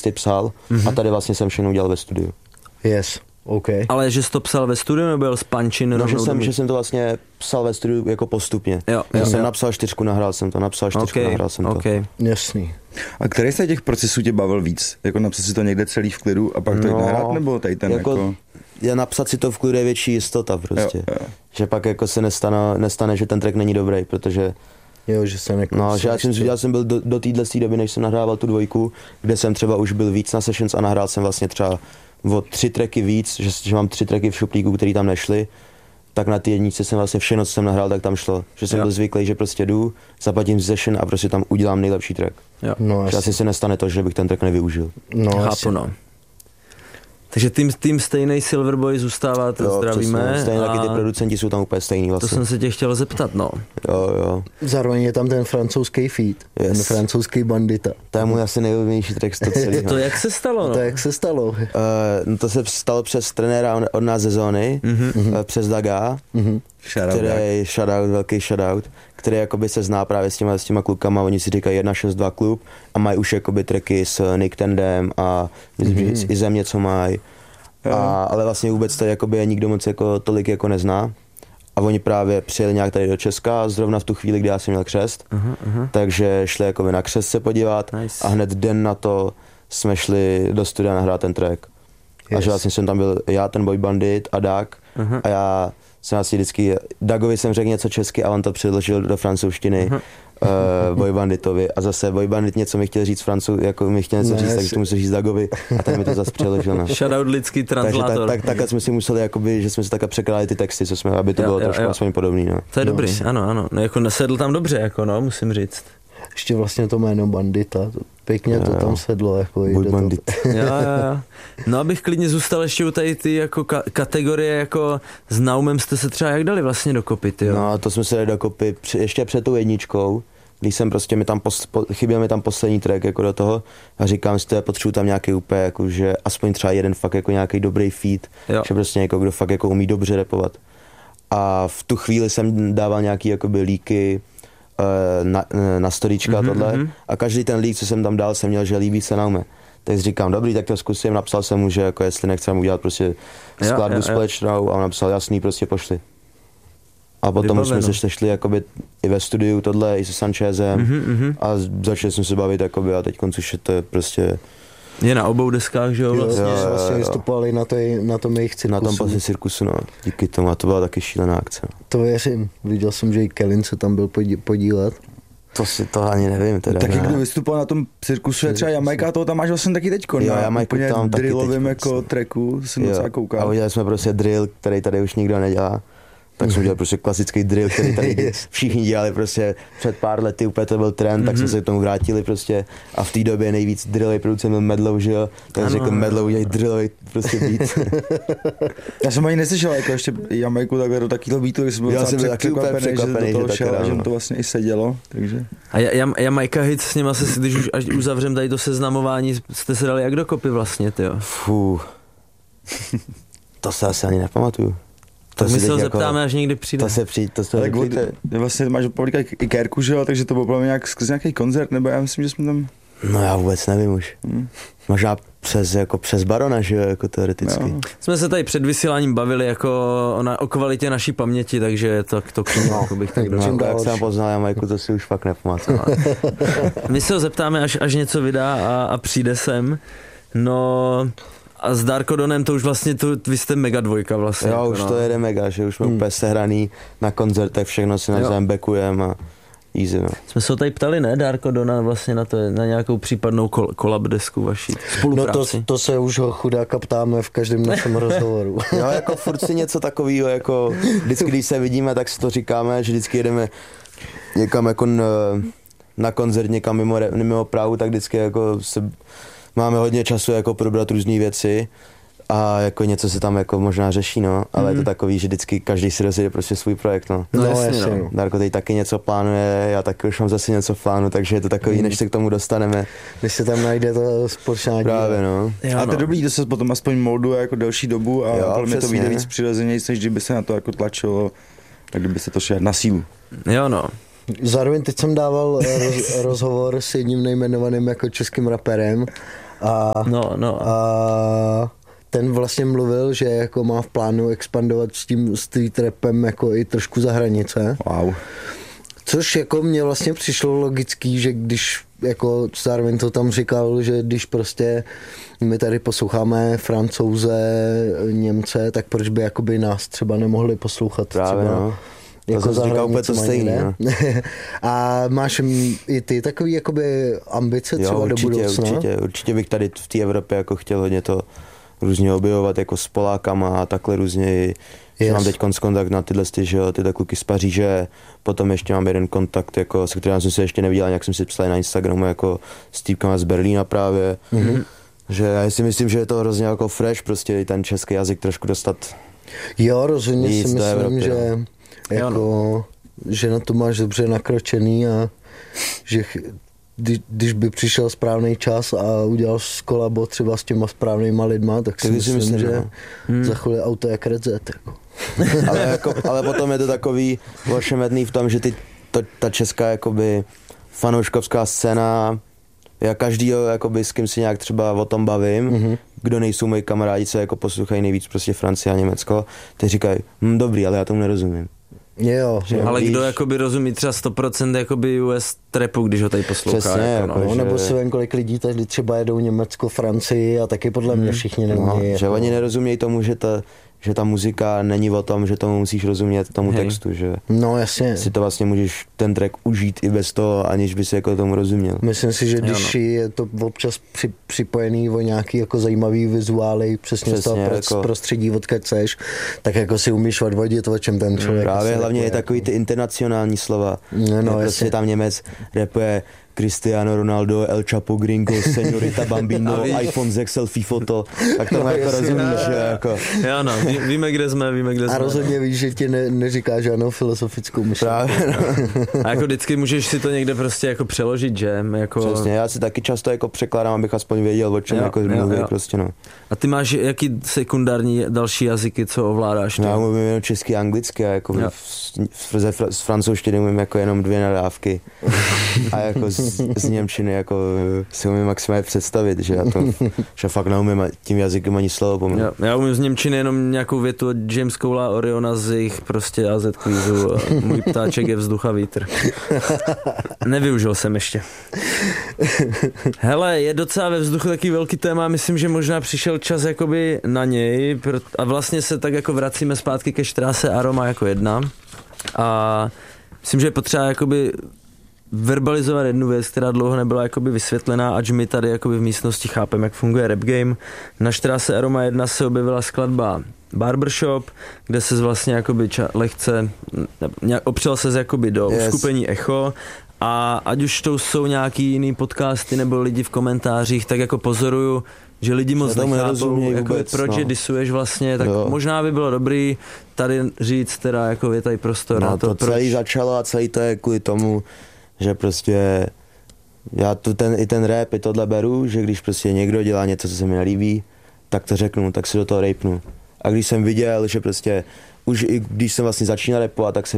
texty psal a tady vlastně jsem všechno udělal ve studiu. Yes. Okay. Ale že jsi to psal ve studiu, nebo byl z punčin? No, že jsem to vlastně psal ve studiu jako postupně. Já jsem napsal 4, nahrál jsem to, nahrál jsem to. Jasný. A který z těch procesů tě bavil víc? Jako napsat si to někde celý v klidu a pak to nahrát, nebo tady ten jako... Já napsat si to v klidu je větší jistota prostě. Jo. Že pak jako se nestane, že ten track není dobrý, protože... Jo, že se že já jsem byl do téhle doby, než jsem nahrával tu 2, kde jsem třeba už byl víc na sessions a nahrál jsem vlastně třeba o 3 tracky víc, že mám 3 tracky v šuplíku, který tam nešly, tak na ty jedničce jsem vlastně všechno, co jsem nahrál, tak tam šlo. Že jsem byl zvyklý, že prostě jdu, zaplatím session a prostě tam udělám nejlepší track. No, že asi se nestane to, že bych ten track nevyužil. No, chápu, no. Takže tým stejný Silverboy zůstává, to zdravíme. Stejně taky ty producenti jsou tam úplně stejný vlastně. To jsem se tě chtěl zeptat, no. Jo. Zároveň je tam ten francouzský feat, ten francouzský bandita. To je můj asi nejoblíbenější track z toho celého. To jak se stalo, no? To jak se stalo? To se stalo přes trenéra od nás ze zóny, přes Daga, velký shoutout, který jakoby se zná právě s těma klukama, oni si říkají 162 klub a mají už jakoby tracky s Nick Tendem a myslím, že i Země, co mají. Ale vlastně vůbec tady jakoby nikdo moc jako tolik jako nezná. A oni právě přijeli nějak tady do Česka zrovna v tu chvíli, kdy já jsem měl křest. Takže šli jakoby na křest se podívat a hned den na to jsme šli do studia nahrát ten track. A že vlastně jsem tam byl já, ten Boy Bandit a Dag a já jsem asi vždycky, Dagovi jsem řekl něco česky a on to předložil do francouzštiny Boy Banditovi a zase Boy Bandit něco mi chtěl říct jako mi chtěl něco říct, takže to musel říct Dagovi a ten mi to zase přeložil. No. Shoutout lidský translator. Takže tak jsme si museli, jakoby, že jsme si takhle překládali ty texty, co jsme, aby to bylo trošku aspoň podobný. No. To je dobrý, ano. No, jako nesedl tam dobře, jako no, musím říct. Ještě vlastně to jméno Bandita, pěkně to tam sedlo. Jako Boy Bandit. Jo. No abych klidně zůstal ještě u tady ty jako kategorie, jako s Naumem jste se třeba jak dali vlastně dokopy, tyjo? No to jsme se dali dokopy ještě před tou jedničkou, když jsem prostě chyběl mi tam poslední track jako do toho a říkám si, potřebuji tam nějaký úplně, jako, že aspoň třeba jeden fakt jako nějaký dobrý feat, že prostě někdo, kdo fakt jako umí dobře rapovat. A v tu chvíli jsem dával nějaký jakoby líky na storíčka tohle a každý ten lík, co jsem tam dal, jsem měl, že líbí se Naume. Tak říkám, dobrý, tak to zkusím, napsal jsem mu, že jako jestli nechceme udělat prostě skladbu společnou a on napsal jasný, prostě pošli. A potom jsme se šli jakoby i ve studiu tohle, i se Sanchezem a začali jsme se bavit jakoby a teď už je to prostě... Je na obou deskách, že jo? Vlastně vystupovali na tom jejich cirkusu. Na tom vlastně cirkusu, no. Díky tomu a to byla taky šílená akce. To věřím. Viděl jsem, že i Kevin se tam byl podílet. To ani nevím teda. Tak kdo vystupoval na tom cirkusu je třeba Jamajka, toho tam máš vlastně taky teďko. Jo, Jamajku tam taky drillovým jako tracku, jsem docela koukal. A udělali jsme prostě drill, který tady už nikdo nedělá. Tak jsme udělali prostě klasický drill, který tady všichni dělali prostě před pár lety, úplně to byl trend, tak jsme se k tomu vrátili prostě a v té době nejvíc drillový producent byl Medlow, že jo, tak řekl Medlow udělej drillový prostě beat. Já jsem ani neslyšel jako ještě Jamajku takhle do takového beatu, když jsem byl taky úplně překvapený, že do toho šel a že to vlastně i sedělo, takže. A Jamajka hit s něma se, když už až uzavřem tady to seznamování, jste se dali jak dokopy vlastně, tyjo? To se asi ani nepamatuju. Tak my se ho zeptáme, až někdy přijde. To se přijde. Vlastně máš odpovědka i Kérku, že jo, takže to bylo nějak skrz nějaký koncert, nebo já myslím, že jsme tam... No já vůbec nevím už. Možná přes Barona, že jo, jako teoreticky. No. Jsme se tady před vysíláním bavili jako o kvalitě naší paměti, takže to k tomu jako bych tak došel. Jak jsem poznal Jamajku, to si už fakt nepamatuju. My se ho zeptáme, až něco vydá a přijde sem. No... A s Darko Donem to už vlastně, vy jste mega dvojka vlastně. Jo, už to jede mega, že už jsme úplně sehraný na koncertech, všechno si navzájem backujeme a easy, no. Jsme se ho tady ptali, ne, Darko Dona vlastně na nějakou případnou collab desku vaší spolupráci. No to se už ho chudáka ptáme v každém našem rozhovoru. Jo, jako furt si něco takového, jako vždycky, když se vidíme, tak si to říkáme, že vždycky jedeme někam jako na koncert, někam mimo Prahu, tak vždycky jako máme hodně času jako probrat různé věci a jako něco se tam jako možná řeší, no, ale je to takový, že vždycky každý si rozjede prostě svůj projekt, no. No jasně, no. Darko teď taky něco plánuje, já taky už mám zase něco v plánu, takže je to takový, než se k tomu dostaneme. Než se tam najde to společná díla. Právě, no. Jo, a to je dobrý, že se potom aspoň molduje jako delší dobu a podle mě to vyjde víc přirozenější, než kdyby se na to jako tlačilo, tak kdyby se to šlo na sílu. Jo, no. Zároveň teď jsem dával rozhovor s jedním nejmenovaným jako českým raperem A ten vlastně mluvil, že jako má v plánu expandovat s tím street rapem jako i trošku za hranice. Wow. Což jako mně vlastně přišlo logický, že když jako zároveň to tam říkal, že když prostě my tady posloucháme Francouze, Němce, tak proč by jakoby nás třeba nemohli poslouchat právě, třeba no. jako za to stejný, no. A máš i ty takový jakoby ambice třeba určitě, do budoucna? Určitě bych tady v té Evropě jako chtěl hodně to různě objevovat jako s Polákama a takhle různě. Yes. Mám teď kontakt na tyhle tyhle kluky z Paříže, potom ještě mám jeden kontakt, jako, se kterým jsem se ještě neviděl, jak jsem si psal na Instagramu, jako s týpkama z Berlína právě. Mm-hmm. Že já si myslím, že je to hrozně jako fresh, prostě ten český jazyk trošku dostat. Jo, rozhodně si myslím, Evropy, že, jako, že na to máš dobře nakročený a že když by přišel správný čas a udělal kolabo třeba s těma správnýma lidma, tak si myslím, že za chvíli auto jak Red Z. Jako. ale potom je to takový ošemetný v tom, že ta česká jakoby fanouškovská scéna, já každýho, jakoby, s kým si nějak třeba o tom bavím, kdo nejsou moji kamarádi, co jako poslouchají nejvíc prostě Francie a Německo, ty říkají, dobrý, ale já tomu nerozumím. Jo, ale kdo jakoby rozumí třeba 100% jakoby US trapu, když ho tady poslouchá. Přesně, jako, nebo si vím, kolik lidí tady třeba jedou Německo, Francii a taky podle mě všichni neumějí. Že oni nerozumějí tomu, že ta muzika není o tom, že tomu musíš rozumět tomu textu, že jasně. Si to vlastně můžeš ten track užít i bez toho, aniž by si jako tomu rozuměl. Myslím si, že když je to občas připojený o nějaký jako zajímavý vizuály, přesně z toho jako prostředí, odkud seš, tak jako si umíš odvodit, o čem ten člověk. Právě hlavně je takový ty internacionální slova. Prostě tam Němec rapuje Cristiano Ronaldo, El Chapo Gringo, Señorita Bambino, iPhone X, selfie foto, tak to jako rozumíš, že jako... Jo, no, víme, kde jsme. A rozhodně víš, že ti neříká žádnou filozofickou myšlenku. Právě, no. A jako vždycky můžeš si to někde prostě jako přeložit, že? Jako... Přesně, já si taky často jako překládám, abych aspoň věděl, o čem jako mluví, prostě no. A ty máš jaký sekundární další jazyky, co ovládáš? Já mluvím jenom česky a anglicky a jako z francouzštiny mluvím jako jenom 2 nadávky. A jako z němčiny jako si umím maximálně představit, že já to že fakt neumím tím jazykem ani slovo poměl. Já umím z němčiny jenom nějakou větu od James Cola Oriona z jejich prostě AZ kvízu a můj ptáček je vzduch a vítr. Nevyužil jsem ještě. Hele, je docela ve vzduchu takový velký téma, myslím, že možná přišel čas jakoby na něj a vlastně se tak jako vracíme zpátky ke Straße Aroma jako 1 a myslím, že je potřeba jakoby verbalizovat jednu věc, která dlouho nebyla jakoby vysvětlená, ač my tady jakoby v místnosti chápeme, jak funguje rap game. Na Straße Aroma 1 se objevila skladba Barbershop, kde se vlastně jakoby lehce opřel se jakoby do uskupení Echo a ať už to jsou nějaký jiný podcasty nebo lidi v komentářích, tak jako pozoruju, že lidi moc nechápou, proč je disuješ vlastně, tak možná by bylo dobrý tady říct, teda jako je tady prostor na to. To celý začalo a celý to je kvůli tomu, že prostě já tu ten rap i tohle beru, že když prostě někdo dělá něco, co se mi nelíbí, tak to řeknu, tak si do toho rapnu. A když jsem viděl, že prostě už i když jsem vlastně začínal rapovat, tak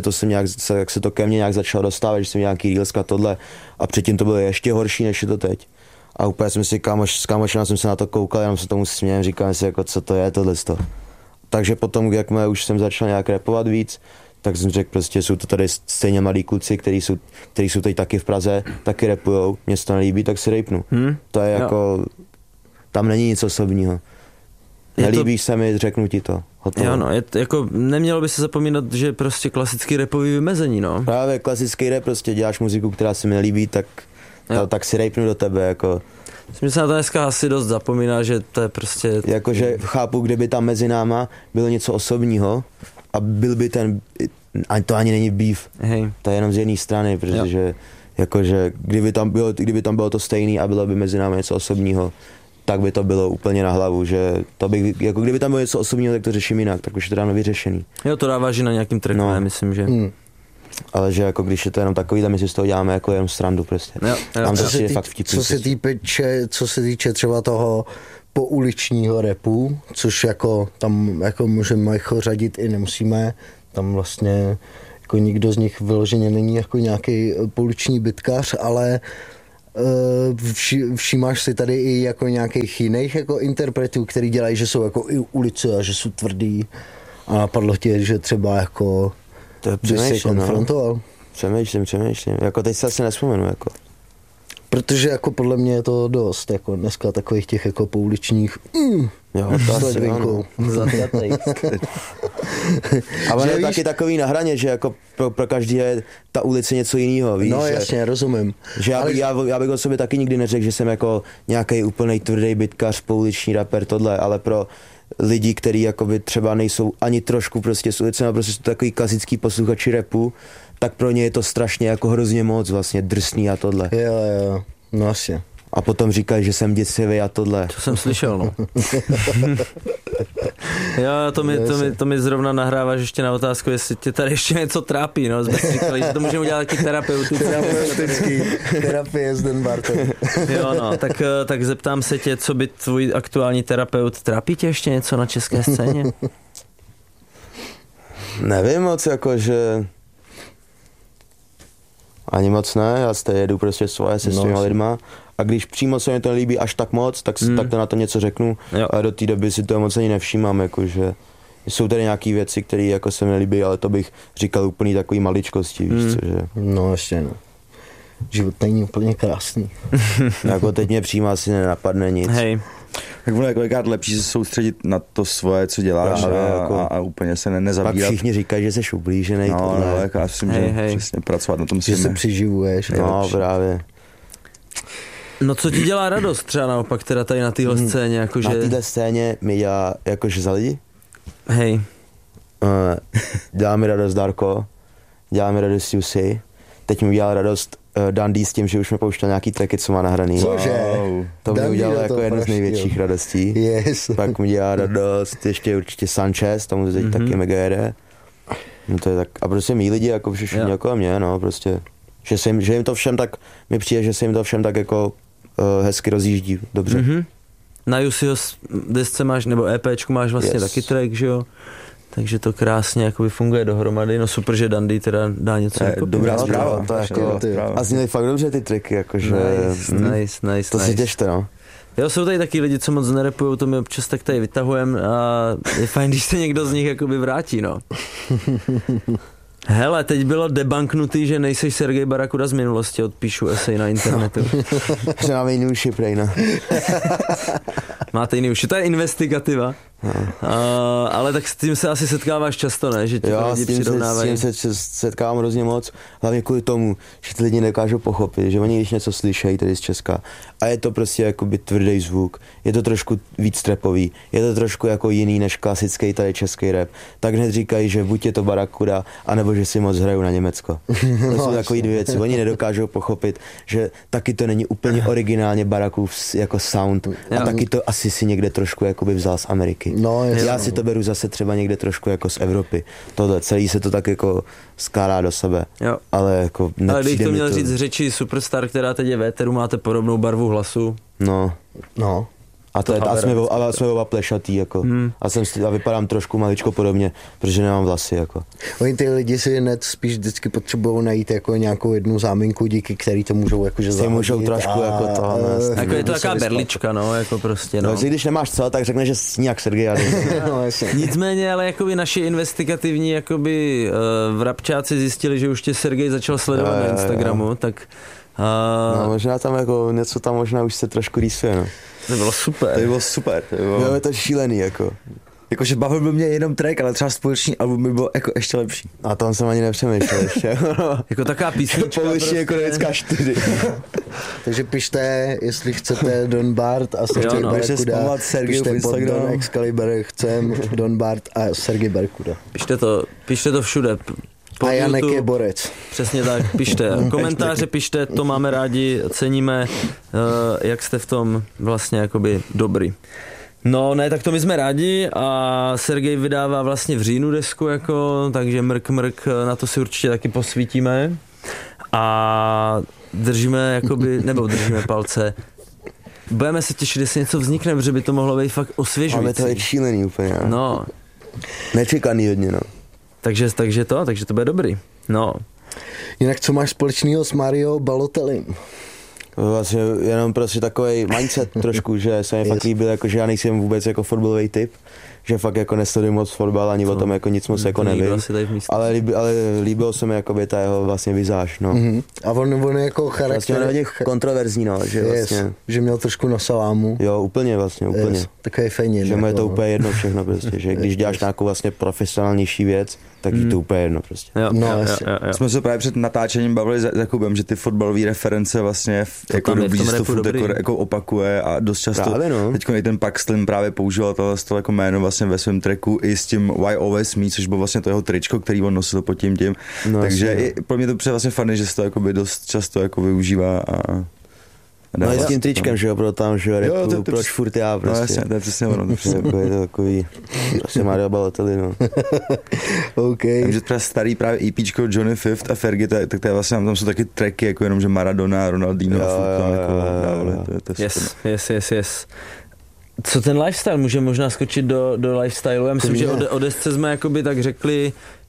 se to ke mně nějak začalo dostávat, že jsem nějaký reelska tohle a předtím to bylo ještě horší, než je to teď. A úplně jsem si s kámošem jsem se na to koukal, jenom se tomu směl, říkal si jako co to je tohleto. Takže potom, jakmile už jsem začal nějak rapovat víc, tak jsem řekl prostě, jsou to tady stejně mladí kluci, kteří jsou teď taky v Praze, taky rapujou, mě se to nelíbí, tak si rapnu. To je jako, tam není nic osobního. Nelíbíš se mi, řeknu ti to. Hotovo. Jo, no, jako nemělo by se zapomínat, že prostě klasický rapový vymezení, no. Právě klasický rap, prostě děláš muziku, která se mi nelíbí, tak si rapnu do tebe, jako. Myslím, že se na to dneska asi dost zapomíná, že to je prostě... Jakože chápu, kdyby tam mezi náma bylo něco osobního a byl by to ani není beef. Hej. To je jenom z jedné strany, protože jakože kdyby tam bylo to stejný a bylo by mezi námi něco osobního, tak by to bylo úplně na hlavu, že to by, jako kdyby tam bylo něco osobního, tak to řeším jinak, tak už je to dávno vyřešený. Jo, to dáváš na nějakým tracku, myslím, že... Ale že jako když je to jenom takový, tak my si z toho děláme jako jenom srandu prostě. Tam to je fakt vtipný. Co se týče třeba toho pouličního rapu, což jako tam jako můžeme jako řadit i nemusíme, tam vlastně jako nikdo z nich vyloženě není jako nějaký pouliční bitkař, ale Všímáš si tady i jako nějakých jiných jako interpretů, který dělají, že jsou jako i ulice a že jsou tvrdý a napadlo tě, že třeba jako by se konfrontoval? Přemýšlím, jako teď se asi nespomenu, jako. Protože jako podle mě je to dost, jako dneska takových těch jako pouličních jo, to asi ano. Ale je taky takový na hraně, že jako pro každý je ta ulice něco jiného, víš? No jasně, rozumím. Že já bych o sobě taky nikdy neřekl, že jsem jako nějaký úplnej tvrdý bitkař, pouliční rapper, tohle, ale pro lidi, kteří jakoby třeba nejsou ani trošku prostě z ulice, ale prostě jsou takový klasický posluchači rapu, tak pro ně je to strašně jako hrozně moc vlastně drsný a tohle. Jo, no asi. A potom říkají, že jsem děsivý a tohle. To jsem slyšel, no. Jo, to mi zrovna nahráváš ještě na otázku, jestli tě tady ještě něco trápí, no. Jsme si říkali, že to můžeme udělat taky terapeutický. Terapie s Donbartem. Jo, no, tak zeptám se tě, co by tvůj aktuální terapeut, trápí tě ještě něco na české scéně? Nevím moc, jakože... Ani moc ne, já zde jedu prostě svoje se svýma lidma a když přímo se mi to nelíbí až tak moc, tak to na to něco řeknu, ale do té doby si to moc ani nevšímám, jakože jsou tady nějaký věci, které jako se mi nelíbí, ale to bych říkal úplný takový maličkosti, víš co, že... No ještě no. Život není úplně krásný. Jako teď mě přímo asi nenapadne nic. Hej. Tak ono je kolikrát lepší se soustředit na to svoje, co děláš a úplně se nezabírat. Pak všichni říkají, že jsi ublížený. No, jako já myslím, že přesně pracovat na tom že se přiživuješ. No, právě. No co ti dělá radost třeba naopak teda tady na téhle scéně? Jakože... Na téhle scéně mi dělá jakože za lidi. Hej. Dělá mi radost Darko, dělá mi radost Jussi. Teď mi udělal radost Dandy s tím, že už mi pouštěl nějaký tracky, co má nahraný. Cože? To mě udělalo jako jednu z největších radostí. Yes. Pak mi dělá radost ještě určitě Sanchez, tomu teď taky mega jede. No to je tak, a prostě mý lidi, jako všichni okolo mě, no prostě. Že jim to všem tak, mi přijde, že se jim to všem tak jako hezky rozjíždí, dobře. Na Jussiho desce máš, nebo EPčku máš vlastně taky track, že jo? Takže to krásně jakoby funguje dohromady. No super, že Dandy teda dá něco. Jako dobrá zpráva. To jako, a zněly fakt dobře ty triky, jakože... Nice. To si těšte, no. Jo, jsou tady taky lidi, co moc nerepujou, to my občas tak tady vytahujeme a je fajn, když se někdo z nich jakoby vrátí, no. Hele, teď bylo debunknutý, že nejseš Sergej Barakuda z minulosti, odpíšu esej na internetu. Že máme jiný uši, prejna. Máte jiný uši, to je investigativa. Ale tak s tím se asi setkáváš často, ne? Že jo, lidi přirovnávají. S tím se setkávám hrozně moc, hlavně kvůli tomu, že ty lidi nedokážou pochopit, že oni když něco slyšejí tady z Česka a je to prostě jakoby tvrdý zvuk, je to trošku víc trapový, je to trošku jako jiný než klasický tady český rap, tak hned říkají, že buď je to Barakuda, anebo že si moc hrajou na Německo. To jsou takový dvě věci, oni nedokážou pochopit, že taky to není úplně originálně Barakův jako sound a taky to asi si někde trošku jakoby vzal z Ameriky. No, já si to beru zase třeba někde trošku jako z Evropy. Tohle, celý se to tak jako skládá do sebe. Jo. Ale jako ale když to měl říct z řeči Superstar, která teď je v éteru, máte podobnou barvu hlasu. No. A jsme oba plešatý, jako. A vypadám trošku maličko podobně, protože nemám vlasy, jako. Oni ty lidi si hned spíš vždycky potřebují najít jako nějakou jednu záminku, díky který to můžou jakože zahodit. Můžou trošku jako to. Jako je to taková berlička, no, jako prostě, no. Když nemáš co, tak řekne, že jsi nějak Sergej. Nicméně, ale jakoby naši investigativní jakoby v rapčáci zjistili, že už tě Sergej začal sledovat na Instagramu, tak... No, možná tam jako něco tam možná už se trošku rýsuje, no. To bylo super. Jo, je to šílený, jako. Jakože bavil by mě jenom track, ale třeba společný album by bylo jako ještě lepší. A tam jsem ani nepřemýšlel ještě. Jako taková písnička. Pouliční ekonomická 4. Takže pište, jestli chcete Don Bart a Sergej Barakuda. Pište pod Don Excalibur, chcem Don Bart a Sergej Barakuda. Pište to všude. A Janek je borec. Přesně tak, pište. Komentáře pište, to máme rádi, ceníme, jak jste v tom vlastně jakoby dobrý. No ne, tak to my jsme rádi a Sergej vydává vlastně v říjnu desku, jako, takže mrk, na to si určitě taky posvítíme a držíme palce. Budeme se těšit, jestli něco vznikne, protože by to mohlo být fakt osvěžující. Ale to je šílený úplně. No. Nečekaný hodně, no. Takže to bude dobrý. No. Jinak co máš společného s Mario Balotellim? Vlastně jenom prostě takový mindset trošku, že se mi fakt líbil, jako, že já nejsem vůbec jako fotbalový typ, že fakt jako nesleduji moc fotbal, ani o tom jako nic moc jako nevím, ale líbilo se mi jakoby ta jeho vlastně vizáž, no. A on jako charakter... Vlastně kontroverzní, no, že vlastně... Že měl trošku na salámu. Jo, úplně. Takový fejnin. Že mu je to úplně jedno všechno prostě, že když děláš nějakou vlastně profesionálnější věc, tak je to úplně jedno prostě. Jo. Jsme se právě před natáčením bavili s Jakubem, že ty fotbalové reference vlastně jako dobrý, že to furt jako opakuje a dost často. Právě, no. Teďko i ten Paxton právě používal tohle jako jméno vlastně ve svém tracku i s tím Why Always Me, což bylo vlastně to jeho tričko, který on nosil pod tím. No, takže i pro mě to přijde vlastně funny, že se to jakoby dost často jako využívá a no i s tím tričkem, že jo, pro tam, že repu, proč furt já prostě. No jasně, to je přesně ono. Je to takový, prostě Mario Balotelli, no. Okay. Takže třeba starý právě EPčko Johnny Fifth a Fergie, tak to je vlastně, tam jsou taky tracky, jako jenom, že Maradona, Ronaldinho a furt tam jako dávali. Yes. Co ten lifestyle? Může možná skočit do lifestylu? Já myslím, že o desce jsme jakoby tak řekli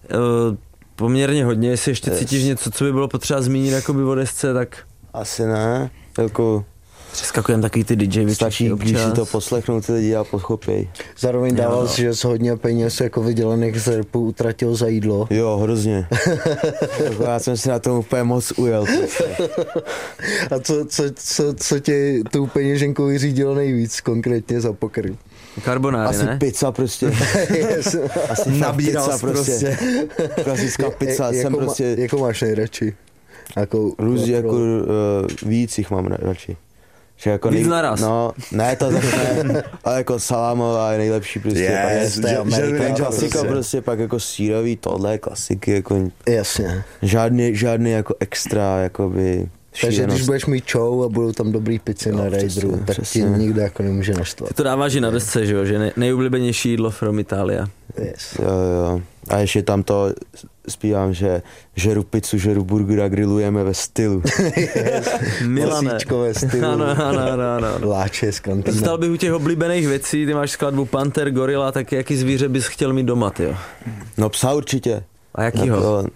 poměrně hodně. Jestli ještě cítíš něco, co by bylo potřeba zmínit jakoby o desce, tak... Asi ne, jako... Přeskakujeme takový ty DJ stačí, když si to poslechnou ty lidi a pochopěj. Zároveň dával si, že z hodně peněz jako vydělaných z repu utratil za jídlo. Jo, hrozně. Já jsem si na tom úplně moc ujel. A co tě tou peněženkou vyřídilo nejvíc konkrétně za poker? Karbonáry, asi ne? Pizza prostě. Yes. Asi nabíral prostě. Klasická pizza. Jakou máš nejradši? Různě jako víc jich mám radši. Jako víc naraz. No, ne to ne, ale jako salámová je nejlepší prostě. Yes, to je Amerika. Klasika prostě, pak jako sírový, tohle klasiky, jako jasně. Žádný jako extra, jakoby takže když budeš mít show a budou tam dobrý pici na Raideru, tak ti nikdo jako nemůže naštvat. Ty to dáváš i na desce, že jo? Že nejoblíbenější jídlo from Italia. Yes. Jo. A ještě tam to zpívám, že žeru pizzu, žeru burger a grillujeme ve stylu. Yes. Milane. Kosíčkové stylu. Ano. Láče z kantýna. Zůstal bych u těch oblíbených věcí, ty máš skladbu Panther, Gorilla, tak jaký zvíře bys chtěl mít doma, tyjo? No psa určitě. A jakýho?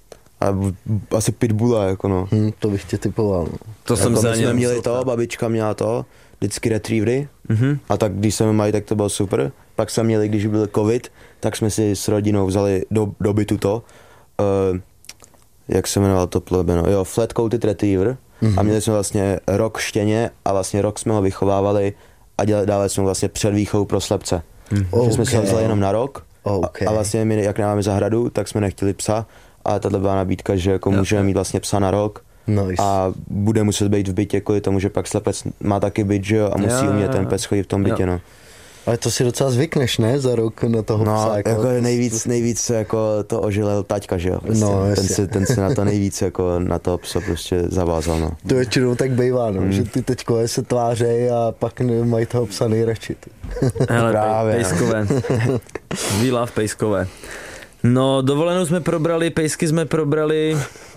Asi pitbulla, jako no. To bych tě typoval. No. To jsem se jsme měli to, babička měla to, vždycky retrievery. A tak když jsme měli, tak to bylo super. Pak jsme měli, když byl covid, tak jsme si s rodinou vzali do bytu to, jak se jmenovalo to plebeno, jo, flat coated retriever. A měli jsme vlastně rok štěně a vlastně rok jsme ho vychovávali a dávali jsme vlastně předvýchovu pro slepce. Že jsme si ho vzali jenom na rok a vlastně my, jak nemáme zahradu, tak jsme nechtěli psa. A tato byla nabídka, že jako můžeme mít vlastně psa na rok. Nice. A bude muset být v bytě kvůli tomu, že pak slepec má taky byt, že jo, a musí umět ten pes chodit v tom bytě, no. Ale to si docela zvykneš, ne, za rok na toho psa? No, jako nejvíc jako to ožilel taťka, že jo. Prostě. No, ten se na to nejvíc jako na to psa prostě zavázal, no. To většinou tak bývá, no, že ty teďko se tvářejí a pak mají toho psa nejradši. Hele, právě, pejskové. We love pejskové. No, dovolenou jsme probrali, pejsky jsme probrali.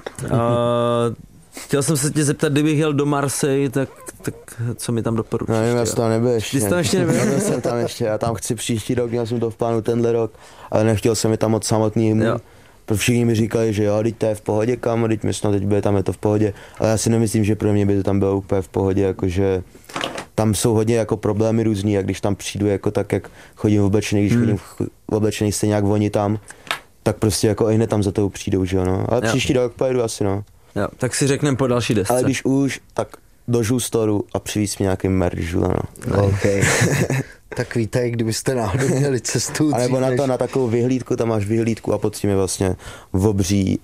Chtěl jsem se tě zeptat, kdybych jel do Marseille, tak co mi tam doporučíš? No, nevím, já jsem tam nebyl ještě. Ty jsi tam ještě nebyl? Já jsem tam ještě, já tam chci příští rok, měl jsem to v plánu tenhle rok, ale nechtěl jsem mi tam od samotný. Všichni mi říkali, že jo, teď to je v pohodě, kámo, teď my snad teď bude tam je to v pohodě, ale já si nemyslím, že pro mě by to tam bylo úplně v pohodě, jakože tam jsou hodně jako problémy různý, a když tam přijdu jako tak, jak chodím v oblečený, když chodím v oblečený stejně jak oni tam, tak prostě jako i hned tam za tou přijdou, že jo, no. Ale příští rok pojedu asi, no. Jo, tak si řekneme po další desce. Ale když už, tak do Žustoru a přivíz mi nějaký merch, Žula, no. Okay. Tak víte, kdybyste náhodou měli cestu. A nebo na takovou vyhlídku, tam máš vyhlídku a pod tím je vlastně obří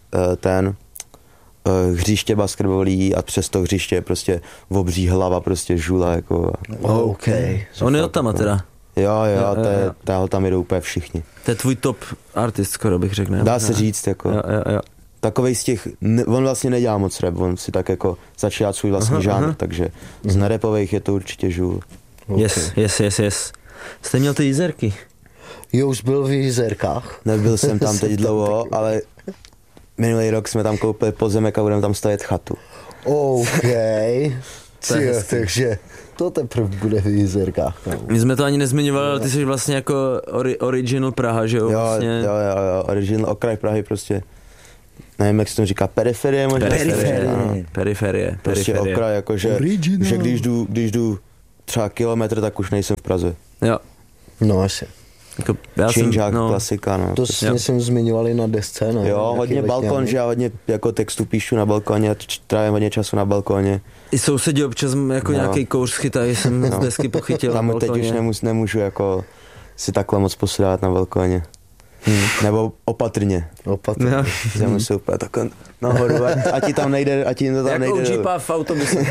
hřiště basketbalí a přes to hřiště je prostě obří hlava, prostě Žula, jako. OK. On je tam teda. Jo, tam jedou úplně všichni. To je tvůj top artist, skoro bych řekl, ne? Dá se říct, jako. Jo. Takovej z těch, on vlastně nedělá moc rap, on si tak jako začal svůj vlastní žánr, takže z nerepových je to určitě Žul. Okay. Yes. Jste měl ty Jizerky? Jo, už byl v Jizerkách. Nebyl jsem tam teď dlouho, ale minulý rok jsme tam koupili pozemek a budeme tam stavět chatu. OK. Takže to teprve bude v Jizerkách. No. My jsme to ani nezmiňovali, ale ty jsi vlastně jako original Praha, že jo? Jo, vlastně. jo, original okraj Prahy prostě. nevím, jak se to říká, periferie možná? Periferie. Prostě okraj, jakože, že když jdu třeba kilometr, tak už nejsem v Praze. Jo. No asi. Jako, Činžák, klasika, no. To jsme zmiňovali na desce, ne? Jo, hodně balkon, že já hodně jako textu píšu na balkoně, trávím hodně času na balkoně. I sousedí občas jako nějaký kouř schytají, jsem z desky pochytil tam na balkoně. Teď už nemůžu jako si takhle moc posudávat na balkoně. Nebo opatrně. Já musím úplně takhle nahoru, a ti tam nejde, a ti to tam nejde. Jako džípa v autobuse.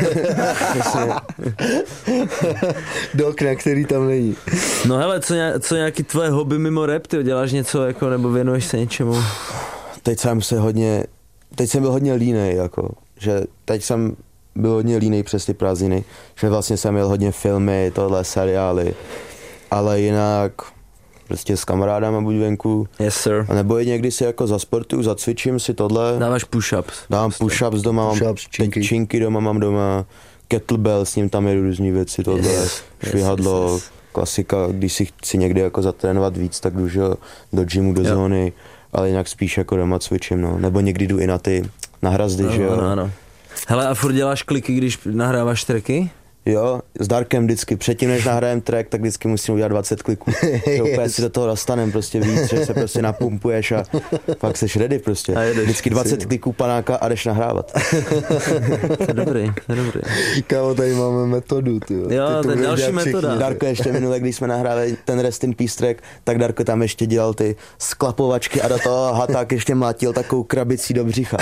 Do okna, který tam není. No hele, co nějaký tvoje hobby mimo rap, ty děláš něco jako, nebo věnuješ se něčemu? Teď jsem byl hodně línej, jako, že teď jsem byl hodně línej přes ty prázdniny, že vlastně jsem měl hodně filmy, tohle seriály, ale jinak prostě s kamarádama buď venku. Yes, sir. A nebo i někdy si jako zasportuju, zacvičím si tohle. Dáváš push-ups. Dám push-ups doma, činky doma mám doma, kettlebell, s ním tam jedu různý věci, tohle, švihadlo, klasika, když si chci někdy jako zatrénovat víc, tak jdu do gymu, do zóny, ale jinak spíš jako doma cvičím, no. Nebo někdy jdu i na hrazdy, že jo. Ano. Hele, a furt děláš kliky, když nahráváš tracky? Jo, s Darkem vždycky. Předtím, než nahrajem track, tak vždycky musím udělat 20 kliků. Že úplně si do toho dostanem prostě víc, že se prostě napumpuješ a pak seš ready prostě. Vždycky 20 kliků panáka a jdeš nahrávat. To je dobrý. Kámo, tady máme metodu, ty. Jo, to je další metoda. Darko ještě minule, když jsme nahráli ten Rest in Peace track, tak Darko tam ještě dělal ty sklapovačky a do toho haták ještě mlátil takovou krabicí do břicha.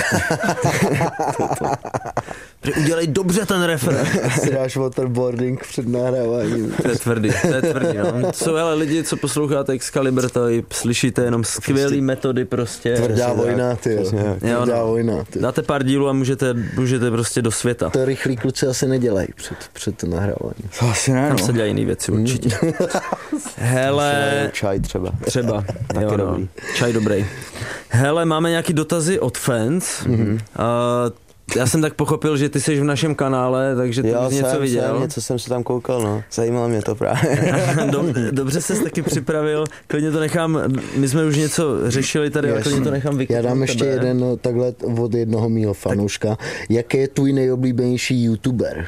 Udělej dobře ten referent. Si dáš waterboarding před nahráváním. To je tvrdý, no. Jsou ale lidi, co posloucháte Excalibur, to slyšíte jenom skvělý metody prostě. Tvrdá vojna, ty jo. Tvrdá vojna, ty. Dáte pár dílů a můžete prostě do světa. To rychlí kluci asi nedělají před nahráváním. To asi ne, tam se dělají jiný věci určitě. Hele. Čaj třeba. Taky dobrý. Čaj dobrý. Hele, máme nějaký dotazy od fans. Já jsem tak pochopil, že ty jsi v našem kanále, takže ty jsi něco viděl. Něco jsem se tam koukal, no. Zajímalo mě to právě. Dobře ses taky připravil, klidně to nechám, my jsme už něco řešili tady, ale klidně to nechám vykryt. Já dám ještě jeden takhle od jednoho mýho fanouška. Jaký je tvůj nejoblíbenější youtuber?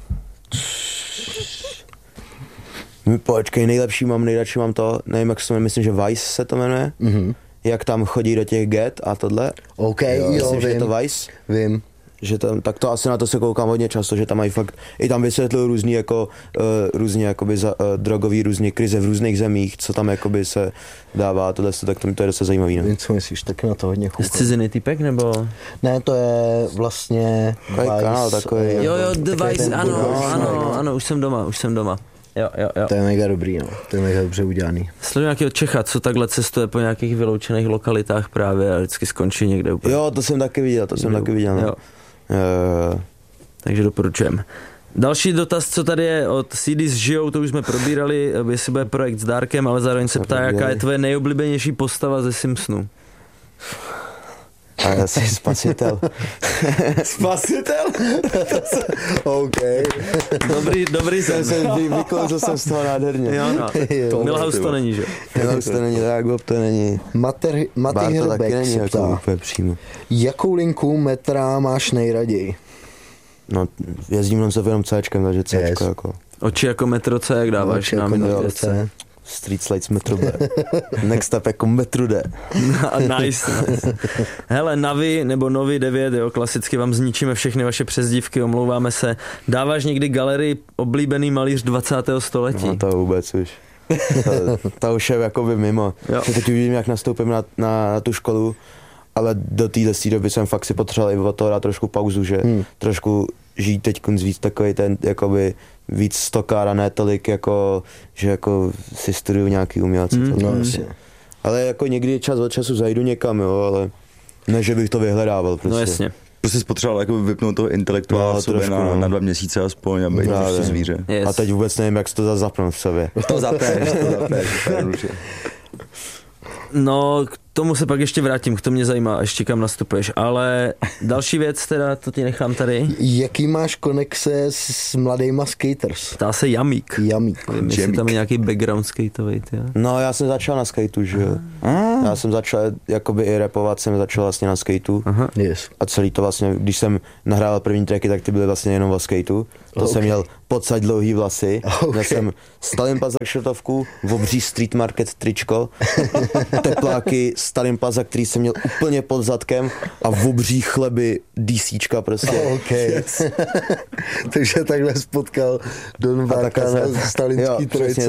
Počkej, nejradši mám to, nevím, jak se to jmenuje, myslím, že Vice se to jmenuje. Jak tam chodí do těch get a tohle. OK, myslím, že je to Vice. Vím. Že tam, tak to asi na to se koukám hodně často, že tam mají fakt, i tam vysvětlují různý jakoby drogový různý krize v různých zemích, co tam jakoby se dává, tohle, tak to je docela zajímavý. Vím, co myslíš, taky na to hodně koukám. Z ciziny typek, nebo? Ne, to je vlastně Vice. Kanál takový. Jo, The Vice, ano, už jsem doma. Jo. To je mega dobrý, no. To je mega dobře udělaný. Sleduji nějakého Čecha, co takhle cestuje po nějakých vyloučených lokalitách právě a vždycky skončí někde úplně. Jo, to jsem taky viděl. Jo. Takže doporučujem. Další dotaz, co tady je od CDs žijou, to už jsme probírali, jestli bude projekt s Darkem, ale zároveň se ptá, jaká je tvoje nejoblíbenější postava ze Simpsonu. A já jsi spasitel. Spasitel? OK. Dobrý jsem. Vykouzl jsem z toho nádherně. Jo, no. Milhouse to není, že? Milhouse to není, tak Bob to není. Maty Hrbek se ptá. Jakou linku metra máš nejraději? No, jezdím jenom se jenom Cčkem, takže Cčko jako. Oči jako metro C, jak dáváš na minulý C. Street Slides Metro B. Next up jako Metro D. Nice. Hele, Navi nebo Novi 9, jo, klasicky vám zničíme všechny vaše přezdívky, omlouváme se. Dáváš někdy galerii oblíbený malíř 20. století? No to vůbec už. To už je jakoby mimo. Teď už vidím, jak nastoupím na tu školu, ale do téhle doby jsem fakt si potřeboval i od toho dát trošku pauzu, že trošku žít teď víc takový ten jakoby víc stokár a ne tolik jako, že jako si studuju nějaký umělce. Ale jako někdy čas od času zajdu někam, jo, ale ne, že bych to vyhledával prostě. No jasně. Prostě jsi potřeboval jako vypnout toho intelektuála v sobě na 2 měsíce aspoň a být prostě zvíře. Yes. A teď vůbec nevím, jak se to zapnout v sobě. To zapneš. No, k tomu se pak ještě vrátím, to mě zajímá, ještě kam nastupuješ, ale další věc teda, to ti nechám tady. Jaký máš konexe s mladýma skaters? Ptá se Jamík. Jamík. Jestli tam je nějaký background skateový, ty. No, já jsem začal na skateu, že jo. Já jsem začal jakoby i rapovat, jsem začal vlastně na skateu. Yes. A celý to vlastně, když jsem nahrával první tracky, tak ty byly vlastně jenom o skateu. To jsem měl podsaď dlouhý vlasy. Měl jsem Stalin Plaza šortovku, obří Street Market tričko, tepláky Stalin Plaza, který jsem měl úplně pod zadkem a obří chleby DCčka prostě. Yes. Takže takhle spotkal Don Barka na stalinský trojce.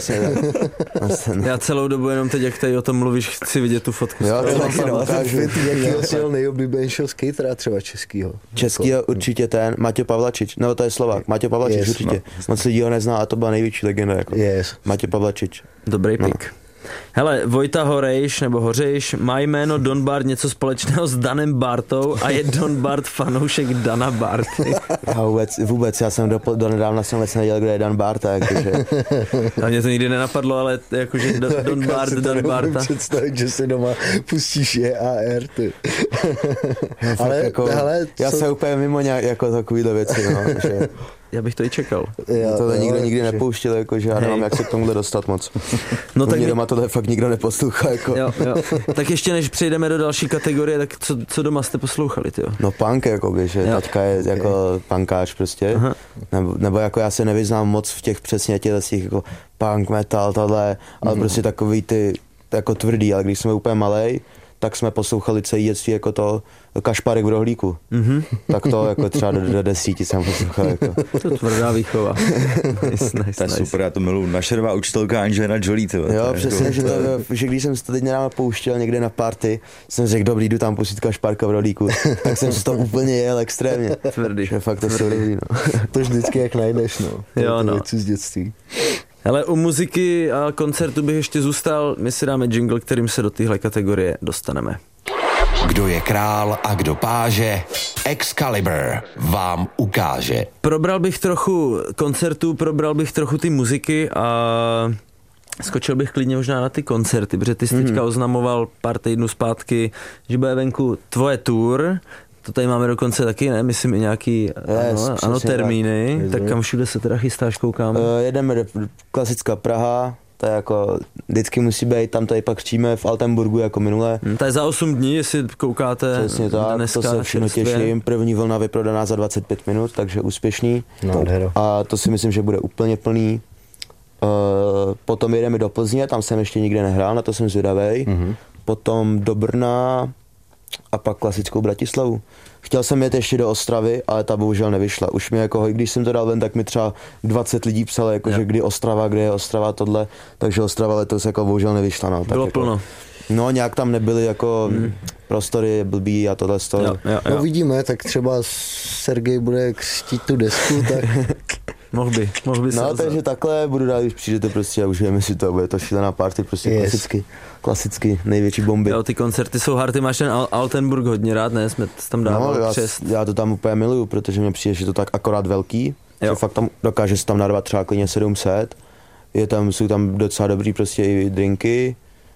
Já celou dobu jenom teď, jak tady o tom mluvíš, chci vidět tu fotku. Jo, to taky ukážu. Jakýho jsi měl nejoblíbenějšího skatera třeba českýho? Českýho určitě ten Maťo Pavlačič, nebo to je Slovák, Maťo Pavlačič určitě. Moc lidí ho nezná a to byla největší legenda. Jako. Maťo Pavlačič. Dobrý pik. Hele, Vojta Horejš, nebo Hořejš, má jméno Don Bart něco společného s Danem Bartou a je Don Bart fanoušek Dana Barty. Vůbec, já jsem do nedávna jsem vůbec nevěděl, kdo je Dan Barta. Jakože. A mě to nikdy nenapadlo, ale jakože Don Bart, Dan Barta. Představit, že si doma pustíš JAR, ty. Ale jako, já jsem úplně mimo nějak jako takovýhle věci, no, že... Já bych to i čekal. To nikdo nikdy nepouštěl, jako, že já nemám jak se k tomuhle dostat moc. No tak doma tohle fakt nikdo neposlouchá. Jako. Jo. Tak ještě než přejdeme do další kategorie, tak co doma jste poslouchali, tyjo? No punk, jakoby, že taťka je jako punkáč prostě. Nebo jako já se nevyznám moc v těch přesně těch jako punk, metal, tohle, ale prostě takový ty jako tvrdý, ale když jsme úplně malej, tak jsme poslouchali celý dětství jako to Kašparek v rohlíku. Tak to jako třeba do 10 jsem poslouchal. Jako. To tvrdá výchova. nice. Super, já to miluji. Naše nová učitelka Angelina Jolie. Jo, přesně, že když jsem se to teď nedávno pouštěl někde na party, jsem řekl, dobrý, jdu tam pustit Kašparka v rohlíku. Tak jsem si to úplně jel extrémně. Tvrdý. Že fakt to jsou dobrý, no. To vždycky jak najdeš, no. Jo, no. Věci z dětství. Hele, u muziky a koncertu bych ještě zůstal, my si dáme jingle, kterým se do téhle kategorie dostaneme. Kdo je král a kdo páže, Excalibur vám ukáže. Probral bych trochu koncertů, probral bych trochu ty muziky a skočil bych klidně možná na ty koncerty, protože ty jsi teďka oznamoval pár týdnů zpátky, že bude venku tvoje tour. To tady máme dokonce taky, ne? Myslím i nějaký termíny. Tak kam všude se teda chystáš, koukám? Jedeme do klasická Praha, to je jako, vždycky musí být, tam tady pak kříme v Altenburgu jako minule. To je za 8 dní, jestli koukáte. Přesně tak, dneska, to se všechno těším. První vlna vyprodaná za 25 minut, takže úspěšný. A to si myslím, že bude úplně plný. Potom jedeme do Plzně, tam jsem ještě nikde nehrál, na to jsem zvědavej. Potom do Brna a pak klasickou Bratislavu. Chtěl jsem jet ještě do Ostravy, ale ta bohužel nevyšla. Už mi jako, když jsem to dal ven, tak mi třeba 20 lidí psalo, jako, že kde je Ostrava tohle, takže Ostrava letos jako bohužel nevyšla. No. Bylo tak plno. Jako, no nějak tam nebyly jako prostory blbý a tohle z toho. No vidíme, tak třeba Sergej bude křtít tu desku, tak... Mohl by se no, takže takhle budu rád, když přijdete prostě a užijeme si to, bude to šílená party, prostě klasicky, největší bomby. Jo, ty koncerty jsou hard, ty máš ten Altenburg hodně rád, ne? Jsme tam dával já to tam úplně miluju, protože mě přijde, že to tak akorát velký, že fakt tam dokáže se tam narvat třeba klidně 700, jsou tam docela dobrý prostě i drinky,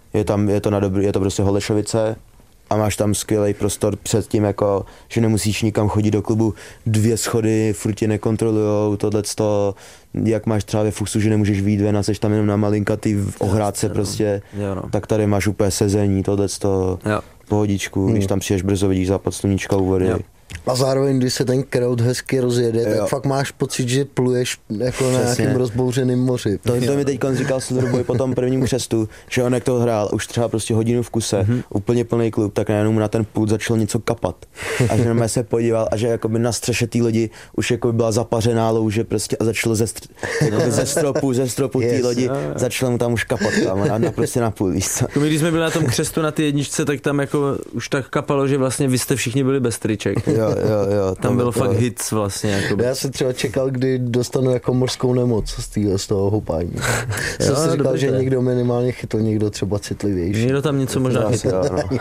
je to prostě Holešovice, a máš tam skvělý prostor před tím, jako, že nemusíš nikam chodit do klubu, 2 schody, furt tě nekontrolujou, tohleto, jak máš třeba ve Fuchsu, že nemůžeš vyjít ven a seš tam jenom na malinkatý v ohrádce prostě, tak tady máš úplně sezení, tohleto, pohodičku, když tam přijdeš brzo, vidíš západ sluníčka u vody. A zároveň, když se ten crowd hezky rozjede, tak fakt máš pocit, že pluješ jako na nějakým rozbouřeným moři. To mi teď říkal Silverboy po tom prvním křestu, že on jak to hrál, už třeba prostě hodinu v kuse, úplně plný klub, tak najednou na ten pult začalo něco kapat. A že na se podíval a že jakoby na střeše té lodi už jakoby byla zapařená louže prostě a začalo ze stropu té lodi, začalo mu tam už kapat tam, prostě na půl, víš co. Když jsme byli na tom křestu na ty jedničce, tak tam jako už tak kapalo, že vlastně vy jste všichni byli bez triček. Jo, tam byl fakt hits vlastně. Jakoby. Já jsem třeba čekal, kdy dostanu jako mořskou nemoc z toho houpání. Jsem si říkal, že někdo minimálně chytl, někdo třeba citlivější. Někdo tam něco možná chytl.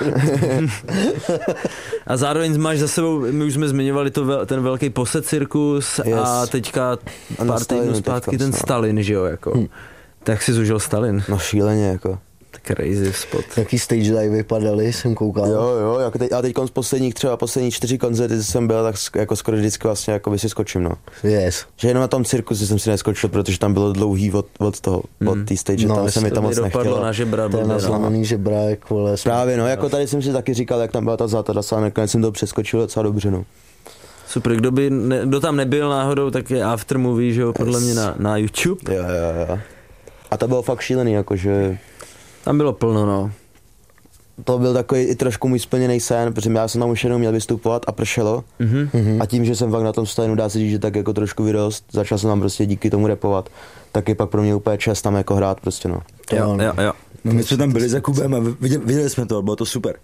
A zároveň máš za sebou, my už jsme zmiňovali ten velký Posse cirkus a teďka pár týdnů zpátky ten Stalin, že jo, jako. Tak si zužil Stalin. No šíleně, jako. Crazy spot. Jaký stage divey padaly, jsem koukal. Jo, a teď z poslední 4 koncerty jsem byl, tak jako skoro vždycky vlastně jako by si skočím, no. Yes. Že jenom na tom cirkusu jsem si neskočil, protože tam bylo dlouhý od té stage, tam se mi tam moc nechtělo. Na žebra, to je na zlomený žebrák, vole. Právě, no, jako tady jsem si taky říkal, jak tam byla ta zátada, nakonec jsem to přeskočil docela dobře, no. Super, kdo tam nebyl náhodou, tak je aftermovie, že jo, podle mě na YouTube. Jo. A to bylo fakt šílený, jakože... Tam bylo plno, no. To byl takový i trošku můj splněný sen, protože já jsem tam už jenom měl vystupovat a pršelo. A tím, že jsem fakt na tom stajnu, dá se říct, že tak jako trošku vyrost, začal jsem tam prostě díky tomu rapovat, tak je pak pro mě úplně čest tam jako hrát prostě, no. Jo. No, my jsme tam byli za Kubem a viděli jsme to, bylo to super.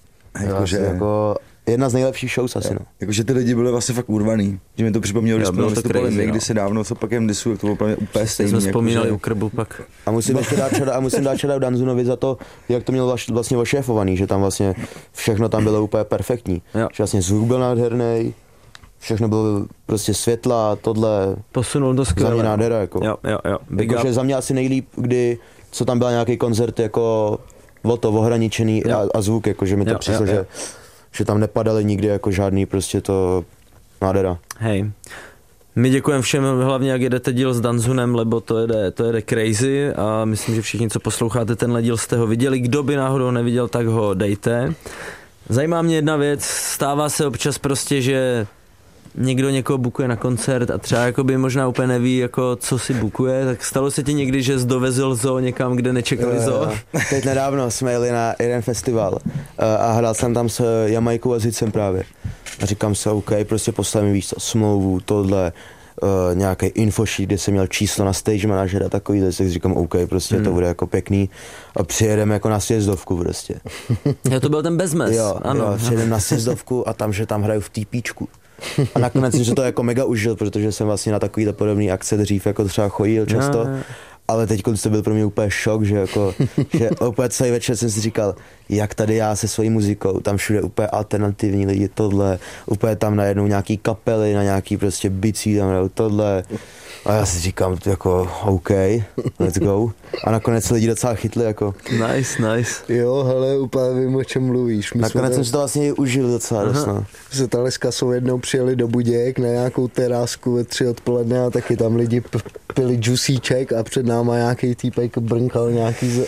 Jako jedna z nejlepších shows asi, no. Jakože ty lidi byli vlastně fakt urvaný. Že mi to připomnělo, když jsme vystupovali někdy si dávno, co pak jen disu, to bylo úplně stejný. Jsme vzpomínali u Krbu pak. A musím dát šedou Danzunovi za to, jak to měl vlastně ošéfovaný, že tam vlastně všechno tam bylo úplně perfektní. Jo. Že vlastně zvuk byl nádherný, všechno bylo prostě světla, tohle. Posunul to skvěle. Za mě nádhera, jako. Jo. Jakože za mě asi nejlíp, co tam byl nějaký koncert jako ohraničený a zvuk, jakože mi to přišlo, že tam nepadaly nikdy jako žádný prostě to nádhera. Hej. My děkujeme všem, hlavně jak jedete díl s Danzunem, lebo to jede crazy a myslím, že všichni, co posloucháte tenhle díl, jste ho viděli. Kdo by náhodou neviděl, tak ho dejte. Zajímá mě jedna věc, stává se občas prostě, že někdo někoho bukuje na koncert a třeba jakoby možná úplně neví, jako co si bukuje, tak stalo se ti někdy, že jsi dovezl zoo někam, kde nečekali zoo? Teď nedávno jsme jeli na jeden festival a hrál jsem tam s Jamajkou a Zicem právě. A říkám se, OK, prostě poslali mi víc smlouvu, tohle, nějaký infosheet, kde jsem měl číslo na stage manažera, takový, tak říkám, OK, prostě to bude jako pěkný a přijedeme jako na sjezdovku prostě. Jo, to byl ten bezmes. Jo, přijedeme na sjezdovku a tam hraju v TPčku. A nakonec jsem se to jako mega užil, protože jsem vlastně na takovýhle podobný akce dřív jako třeba chodil často. Ale teď to byl pro mě úplně šok, že úplně celý večer jsem si říkal, jak tady já se svojí muzikou, tam všude úplně alternativní lidi, tohle, úplně tam najednou nějaký kapely, na nějaký prostě bicí, tam hrajou tohle. A já si říkám, jako OK, let's go. A nakonec lidi docela chytli, jako. Nice. Jo, hele, úplně vím, o čem mluvíš. Nakonec jsem si to vlastně užil docela dost, no. Se Taleska jsou jednou přijeli do Budějek na nějakou terásku ve 3 odpoledne a taky tam lidi pili džusíček a před náma nějaký týpek brnkal nějaký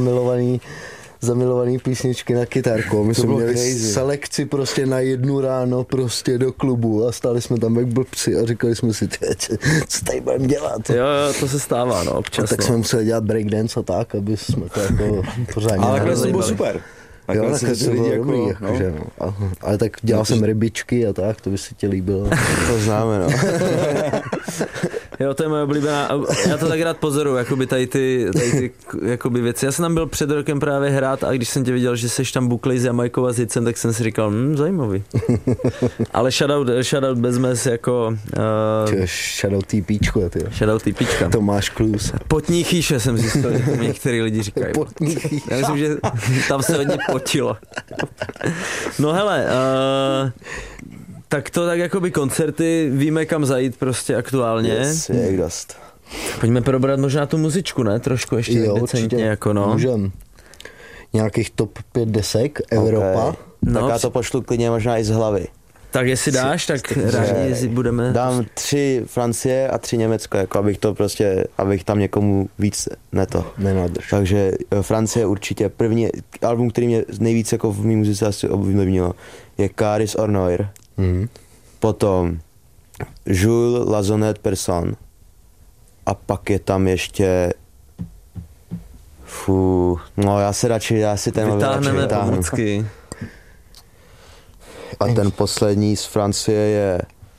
zamilovaný písničky na kytarku. My jsme měli selekci prostě na 1 ráno prostě do klubu a stáli jsme tam jak blbci a říkali jsme si, co tady budeme dělat. Jo, to se stává, no, občas. A tak jsme museli dělat breakdance a tak, aby jsme to jako pořádně... Ale takhle to bylo super. Jo, takhle to bylo dobrý, jakože, no. Ale tak dělal jsem rybičky a tak, to by se ti líbilo. To známe, no. Jo, to je moje oblíbená, já to tak rád pozoruju, jakoby tady ty jakoby věci. Já jsem tam byl před rokem právě hrát a když jsem tě viděl, že seš tam buklej s Jamajkou a Zicem, tak jsem si říkal, zajímavý. Ale shoutout bezmes jako... Shoutout TPčko, ty. Shoutout TPčka. Tomáš Klus. Potní chýše jsem zjistil, že některý lidi říkají. Potní chýše. Já myslím, že tam se hodně potilo. No hele, tak to tak jakoby koncerty, víme kam zajít prostě aktuálně. Yes, je dost. Pojďme probrat možná tu muzičku, ne? Trošku ještě decentně jako no. Můžem. Nějakých top 5 desek, Evropa. Okay. No, tak já to pošlu klidně možná i z hlavy. Tak jestli dáš, tak rádi budeme... Dám 3 Francie a 3 Německo, jako abych tam někomu víc nenadrž. Takže Francie určitě. První album, který mě nejvíc jako v mý muzice asi ovlivnilo, je Caris or Noir. Potom Jules Lazonet Person. A pak je tam ještě já si ten vytáhneme pomůcky. A ten poslední z Francie je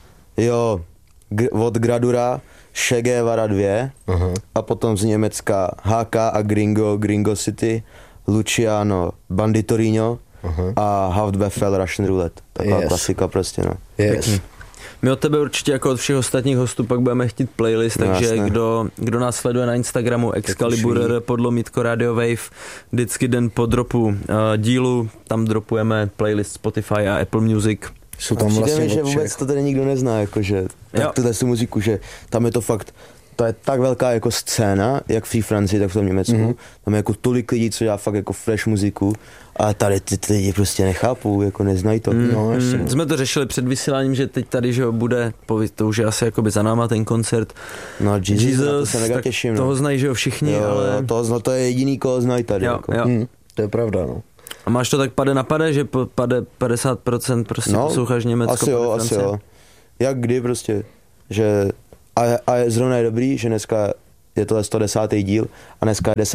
od Gradura Che Guevara 2 a potom z Německa HK a Gringo City, Luciano Banditorino a Haftbefehl Russian Roulette. Taková klasika prostě, no. Yes. My od tebe určitě jako od všech ostatních hostů pak budeme chtít playlist, takže kdo nás sleduje na Instagramu Excalibur podlomítko Radio Wave, vždycky den po dropu dílu, tam dropujeme playlist Spotify a Apple Music. Jsou tam vlastně že vůbec to tady nikdo nezná, jakože tuhle muziku, že tam je to fakt to je tak velká jako scéna, jak v té Francii, tak v tom Německu. Tam je jako tolik lidí, co dělá fakt jako fresh muziku. A tady ty lidi prostě nechápou, jako neznají to. Jsme to řešili před vysíláním, že teď tady, že bude, to už je asi jakoby za náma ten koncert. No Jesus, to se mega těším. Toho znají, že jo, všichni, jo, ale... To je jediný, koho znají tady. Jo, jako. jo. To je pravda, no. A máš to tak pade na pade, že pade 50% prostě posloucháš Německo? Asi jo. Jak kdy prostě, že a zrovna je dobrý, že dneska je tohle 110. díl a dneska je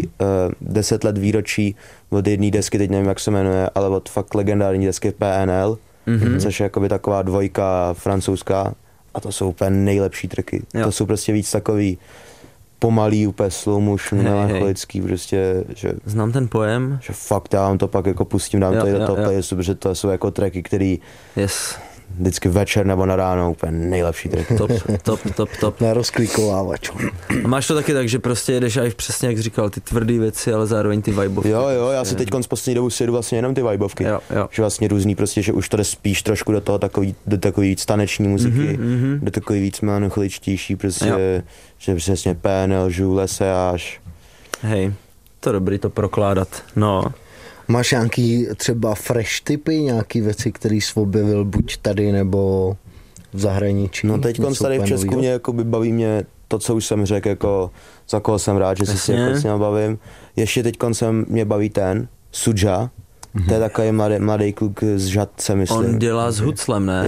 10 let výročí od jedné desky, teď nevím, jak se jmenuje, ale od fakt legendární desky PNL, což je jakoby taková dvojka francouzská a to jsou úplně nejlepší tracky. To jsou prostě víc takový pomalý, úplně slow motion, melancholický, prostě, že... Znám ten pojem. Že fakt, já vám to pak jako pustím, dám to i do toho playlistu, protože to jsou jako tracky, který... Yes. Vždycky večer nebo na ráno úplně nejlepší track. Top. Na rozklikovávač. A máš to taky tak, že prostě jedeš aj přesně, jak jsi říkal, ty tvrdý věci, ale zároveň ty vibeovky. Jo, já si teď z poslední dobu si jedu vlastně jenom ty vibeovky. Jo. Že vlastně různý prostě, že už to jde spíš trošku do toho do takový víc taneční muziky, do takový víc melancholičtější, prostě, že přesně PNL, Jules, až. Hej, to dobrý to prokládat, no. Máš nějaký třeba fresh tipy, nějaký věci, který jsi objevil buď tady nebo v zahraničí? No teď tady v Česku mě jakoby baví mě to, co už jsem řekl, jako za koho jsem rád, že si jako s ním bavím. Ještě teď mě baví ten Suja. To je takový mladý kluk z Žadce, myslím. On dělá s Huclem, ne?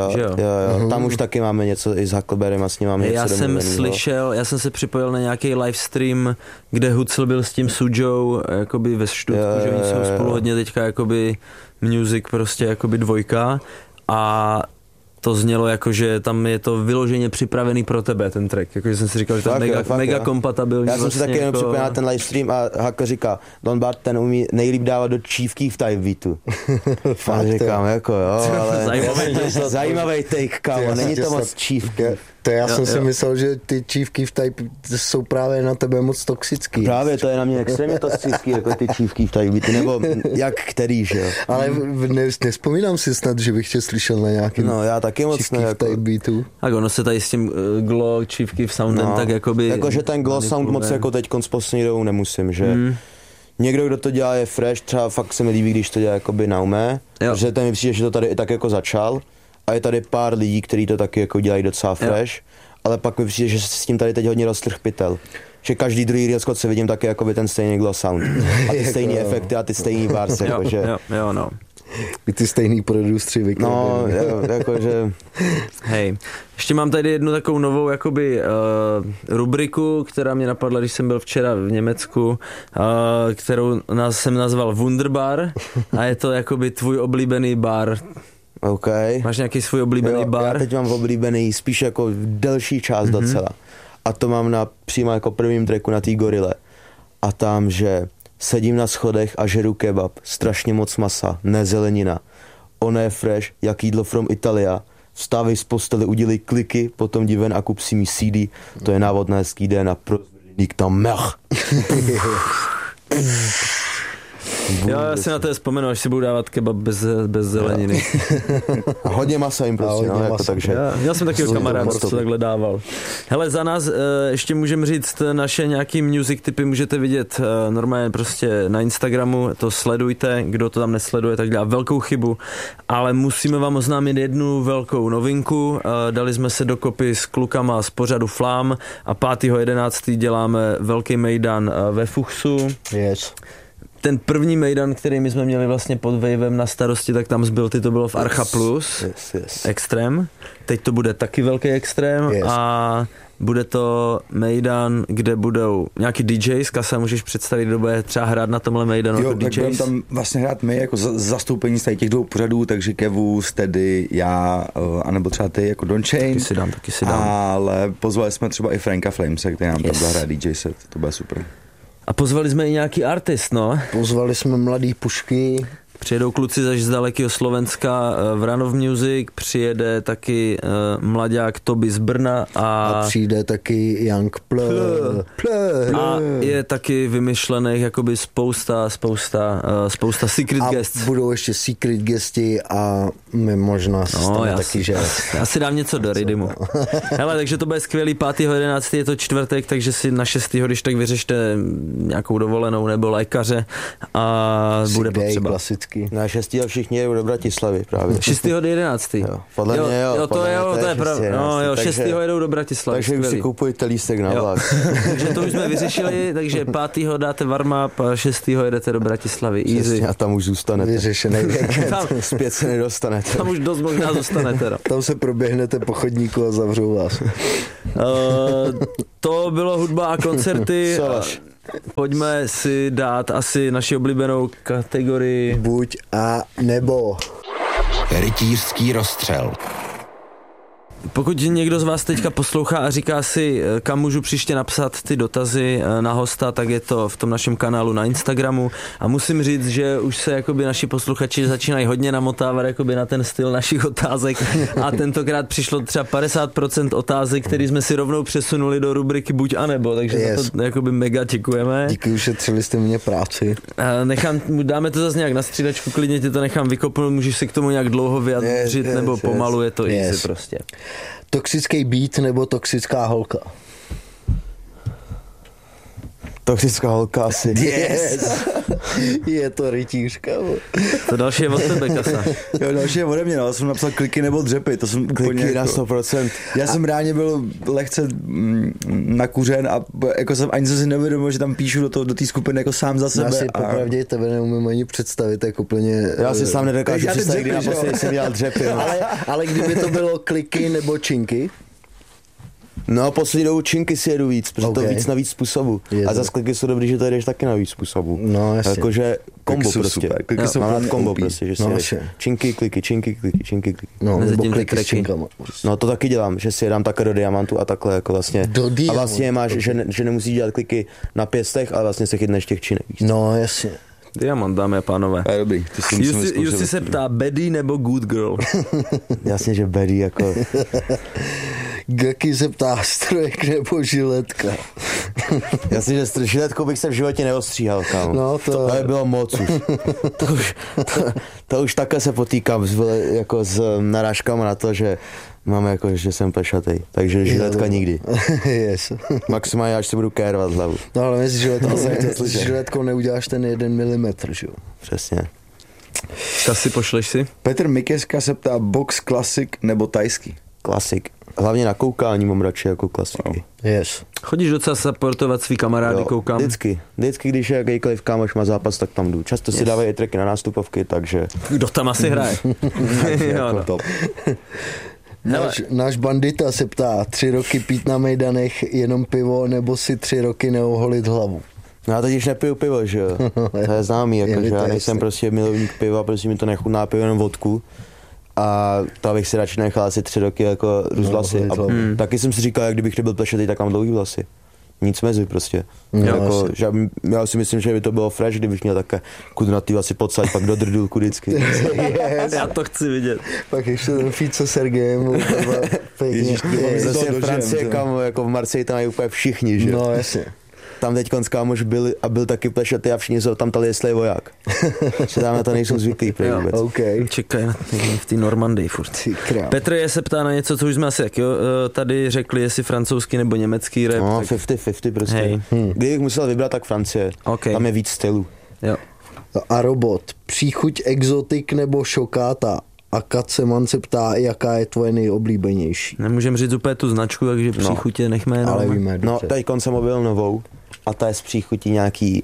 Jo. Tam už taky máme něco i s Huckleberrym a s ním máme něco slyšel, já jsem se připojil na nějaký livestream, kde Hucl byl s tím Sujou, jakoby ve Štutku, že oni jsou spolu hodně teďka jakoby music prostě jakoby dvojka a to znělo jako, že tam je to vyloženě připravený pro tebe, ten track. Jakože jsem si říkal, že to je mega kompatibilní. Já jsem si taky jenom připojil na ten livestream a Haka říká, Don Bart ten umí nejlíp dávat do čívky v type beatu. Fakt, říkám, jako jo, ale zajímavý take, kámo, není to moc čívky. To já jsem si myslel, že ty čívky v type jsou právě na tebe moc toxický. Právě to je na mě extrémně toxický, jako ty čívky v type beatu, nebo jak který, že jo. Ale nespomínám si snad, že bych tě slyšel na nějaký já taky moc čívky v type beatu. Tak ono se tady s tím glow čívky v soundem tak jakoby... Jakože ten glow sound moc jako teďkon s poslední dobou nemusím, že... Někdo, kdo to dělá, je fresh, třeba fakt se mi líbí, když to dělá jakoby na umé, protože ten mi přijde, že to tady i tak jako začal. A je tady pár lidí, kteří to taky jako dělají docela fresh, ale pak mi přijde, že se s tím tady teď hodně roztrh pytel. Že každý druhý reel se vidím taky jako by ten stejný glow sound. A ty stejný efekty a ty stejný bars, jakože... No. I ty stejný producři vykradený. No, jakože... Hej, ještě mám tady jednu takovou novou jakoby rubriku, která mě napadla, když jsem byl včera v Německu, kterou jsem nazval Wunderbar a je to jakoby tvůj oblíbený bar. OK. Máš nějaký svůj oblíbený bar? Já teď mám oblíbený spíš jako delší část docela. A to mám přímo jako prvním tracku na té Gorile. A tam, že sedím na schodech a žeru kebab, strašně moc masa, ne zelenina. Ono je fresh, jak jídlo from Italia. Vstávej z postele, udělej kliky, potom jdi ven a kup si mi CD. To je návod na hezký den a prozvrník tam mech. Já si na to vzpomenu, až si budu dávat kebab bez zeleniny. A hodně masa jim prostě, no, jako takže. Měl jsem takového kamaráda, co takhle dával. Hele, za nás ještě můžeme říct naše nějaký music tipy, můžete vidět normálně prostě na Instagramu, to sledujte, kdo to tam nesleduje, tak dělá velkou chybu, ale musíme vám oznámit jednu velkou novinku. Dali jsme se dokopy s klukama z pořadu Flám a 5.11. děláme velký mejdan ve Fuchsu. Yes. Ten první mejdan, který my jsme měli vlastně pod Wavem na starosti, tak tam zbyl, to bylo v Archa Plus, Extrém. Teď to bude taky velký Extrém a bude to mejdan, kde budou nějaký DJs, Kasa, můžeš představit, kdo bude třeba hrát na tomhle mejdanu jako DJs? Jo, tak tam vlastně hrát my jako zastoupení z těch dvou pořadů, takže Kevu, Steady, já, anebo třeba ty jako Don Chain. Taky si dám. Ale pozvali jsme třeba i Franka Flamese, který nám tam zahrá DJ set, to bude super. A pozvali jsme i nějaký artist, no. Pozvali jsme mladý pušky. Přijedou kluci z dalekého Slovenska, Vranov Music, přijede taky mladák Toby z Brna a přijde taky Young Plö. A je taky vymyšlených jakoby spousta secret guests. A budou ještě secret guesti a my možná stane taky, že... Já si dám něco do Ridimu. Hele, takže to bude skvělý, 5.11. je to čtvrtek, takže si na 6. když tak vyřešte nějakou dovolenou nebo lékaře a bude potřeba. Klasicky. Na 6. všichni jedou do Bratislavy právě. 6.11. Podle mě jo. To je pravda. No jo, 6. jedou do Bratislavy. Takže už si kupujte lístek na vlak. Takže to už jsme vyřešili, takže 5. dáte warm-up, 6. jedete do Bratislavy. Easy. Přesně, a tam už zůstanete. Vyřešený víkend. Zpět se nedostanete. Tam už dost možná zůstanete. Tam se proběhnete po chodníku a zavřou vás. To bylo hudba a koncerty. Pojďme si dát asi naši oblíbenou kategorii. Buď a nebo. Rytířský rozstřel. Pokud někdo z vás teďka poslouchá a říká si, kam můžu příště napsat ty dotazy na hosta, tak je to v tom našem kanálu na Instagramu a musím říct, že už se jakoby naši posluchači začínají hodně namotávat jakoby na ten styl našich otázek a tentokrát přišlo třeba 50% otázek, které jsme si rovnou přesunuli do rubriky Buď a nebo, takže za to jakoby mega děkujeme. Díky, ušetřili jste mě práci. Dáme to zase nějak na střídačku, klidně ti to nechám vykopnout, můžeš si k tomu nějak dlouho vyjádřit nebo pomalu, je to easy prostě. Toxický beat nebo toxická holka? Toxická holka asi. Yes. Je to rytířka. To další je od tebe, Kasa. Jo, další je ode mě, no. Jsem napsal kliky nebo dřepy, to jsem úplně... Kliky na 100%. Já jsem ráně byl lehce nakuřen a jako ani jsem si neuvědomil, že tam píšu do té skupiny jako sám za sebe. Já si popravdě tebe neumím ani představit, jak úplně... Já si sám nedokážu představit, kdy naposledy jsem dělal dřepy. Ale kdyby to bylo kliky nebo činky? No, poslední dobu činky si jedu víc, protože to víc na víc způsobů. A za kliky jsou dobrý, že to jedeš taky na víc způsobů. No, jasně. Jakože kombo prostě. Kliky jsou mám rád kombo prostě, že si jedeš činky, kliky. No, nebo kliky s činkama. No, to taky dělám, že si jedám takhle do diamantu a takhle jako vlastně. A vlastně máš, že nemusíš dělat kliky na pěstech, ale vlastně se chytneš těch činek. No, jasně. Diamant, dámy a pánové. Je dobrý. Jussi se ptá, baddie nebo good girl? Jasně, že baddie jako... Gaky se ptá, strojek nebo žiletka? Jasně, že žiletkou bych se v životě neostříhal, kámo. No, to by bylo moc už. To už také se potýkám jako s narážkama na to, že máme jako, že jsem pešatej. Takže žiletka nikdy. Yes. Maximálně, až se budu kérovat hlavu. No ale mezi žiletkou neuděláš ten 1 milimetr, že jo? Přesně. Kasi, pošleš si? Petr Mikeska se ptá, box klasik nebo tajský? Klasik. Hlavně na koukání mám radši jako klasiky. No. Yes. Chodíš docela supportovat svý kamarády, koukám? Vždycky, když je jakýkoliv kámoš má zápas, tak tam jdu. Často si dávají tracky na nástupovky, takže... Kdo tam asi hraje? Jako top. Náš bandita se ptá, 3 roky pít na mejdanech jenom pivo, nebo si 3 roky neoholit hlavu? No já totiž nepiju pivo, že jo. To je známý, jako, že já nejsem prostě milovník piva, prostě mi to nechutná, piju jenom vodku. A to bych si radši nechal asi 3 roky jako růst vlasy. Taky jsem si říkal, jak kdybych nebyl plešatý, tak mám dlouhý vlasy. Nic mezi prostě. Jako, že já si myslím, že by to bylo fresh, kdybych měl také kudnatý vlasy podsaď, pak do drdulku vždycky. Yes. Já to chci vidět. Pak ještě ten feed se Sergejem. Zase v Francii, kam jako v Marseille tam mají úplně všichni, že? No jasně. Tam teď kámoš byl taky plešatý a všichni se tam ptali, jestli je voják. Že tam na to nejsou zvyklí vůbec. Okay. Čekaj v té Normandii furt. Petr je se ptá na něco, co už jsme asi tady řekli, jestli francouzský nebo německý rap. No, 50-50 prostě. Hey. Kdybych musel vybrat, tak Francie. Okay. Tam je víc stylů. Jo. A robot, příchuť exotik nebo šokáta? A Kaceman se ptá, jaká je tvoje nejoblíbenější. Nemůžeme říct úplně tu značku, takže příchutě nechme jenom. Ale víme, no, teď jsem objevil novou a ta je z příchutí nějaký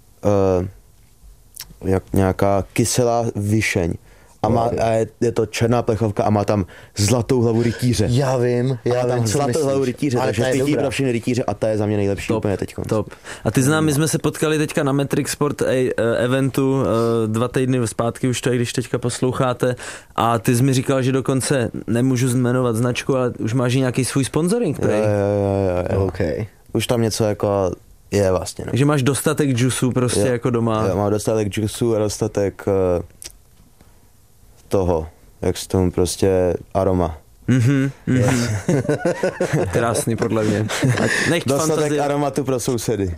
nějaká kyselá višeň. A je to černá plechovka a má tam zlatou hlavu rytíře. Já vím, zlatou hlavu rytíře, takže ty pro všechny rytíře a ta je za mě nejlepší top, úplně teď. Top. A ty znám, my jsme se potkali teďka na Metric Sport eventu 2 týdny zpátky, už to, když teďka posloucháte, a ty jsi mi říkal, že dokonce nemůžu jmenovat značku, ale už máš nějaký svůj sponsoring. Jo. Okay. Už tam něco jako je vlastně. No. Takže máš dostatek džusu prostě jako doma. Jo, mám dostatek džusu a dostatek toho, jak se tomu prostě aroma. Krásný podle mě. Dostatek aromatu pro sousedy.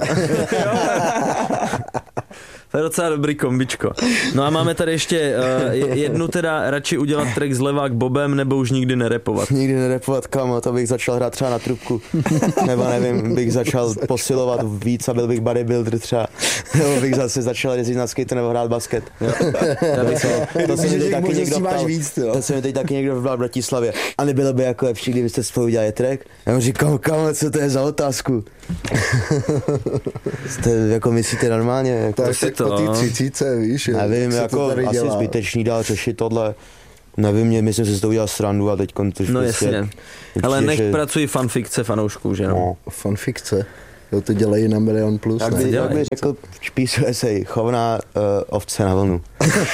To je docela dobrý kombičko. No a máme tady ještě jednu teda, radši udělat track s Levák Bobem, nebo už nikdy nerepovat? Nikdy nerepovat, kamo, to bych začal hrát třeba na trubku. Nebo nevím, bych začal posilovat víc a byl bych bodybuilder třeba. Nebo bych zase začal jezdit na skate nebo hrát basket. To se mi teď taky někdo ptal. To se mi teď taky někdo ptal v Bratislavě. A nebylo by jako lepší, kdybyste spolu udělali track? Já mu říkám, kamo, co to je za otázku? Jste jako myslíte normálně? Jako po té 30, víš? Nevím, jako asi dělá. Zbytečný dál řešit tohle. Nevím, myslím, že si to udělal srandu a teď to no jasně. Ale nech pracují fanfikce fanoušků, že no? Fanfikce. Jo, to dělají na Milion Plus. Jak by řekl, píšu esej, chovná ovce na vlnu.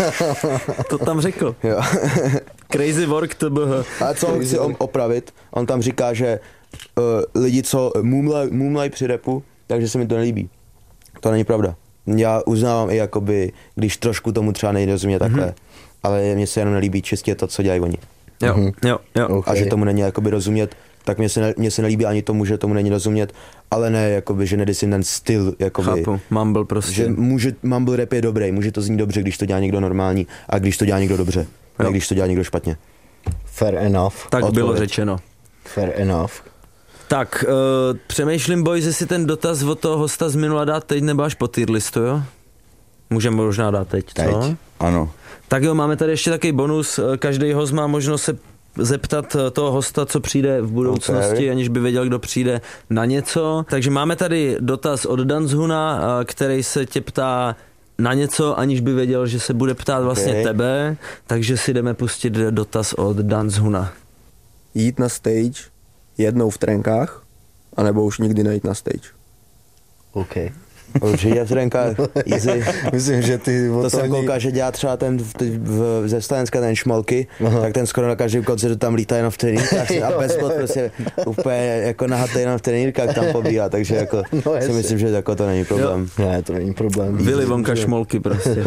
To tam řekl. Jo. Crazy work to bylo. A co on chci opravit, on tam říká, že lidi, co mumlají při rapu, takže se mi to nelíbí. To není pravda. Já uznávám i jakoby, když trošku tomu třeba nejde rozumět takhle, ale mně se jenom nelíbí čistě to, co dělají oni. Jo. Okay. A že tomu není jakoby rozumět, tak mně se nelíbí ani tomu, že tomu není rozumět, ale ne jakoby, že nedisím ten styl, jakoby. Chápu, mumble prostě. Že mumble rap je dobrý, může to znít dobře, když to dělá někdo normální a když to dělá někdo dobře, ne když to dělá někdo špatně. Fair enough. Tak odpověď. Bylo řečeno. Fair enough. Tak, přemýšlím, boys, jestli ten dotaz od toho hosta z minula dát teď nebo až po tier listu, jo? Můžeme možná dát teď, co? Ano. Tak jo, máme tady ještě takový bonus, každý host má možnost se zeptat toho hosta, co přijde v budoucnosti, aniž by věděl, kdo přijde na něco. Takže máme tady dotaz od Danzhuna, který se tě ptá na něco, aniž by věděl, že se bude ptát vlastně tebe, takže si jdeme pustit dotaz od Danzhuna. Jít na stage jednou v trenkách, anebo už nikdy nejít na stage. OK. Určitě v trenkách, easy. Myslím, že ty... To jsem koukal, že dělá třeba ten ze Stajenska ten Šmolky, tak ten skoro na každém koncertu tam lítá jenom v trenýrkách a bez pod prostě úplně jako nahatý jenom v trenýrkách tam pobíhá, takže jako si myslím, že jako to není problém. Ne, to není problém. Willy Wonka Šmolky prostě.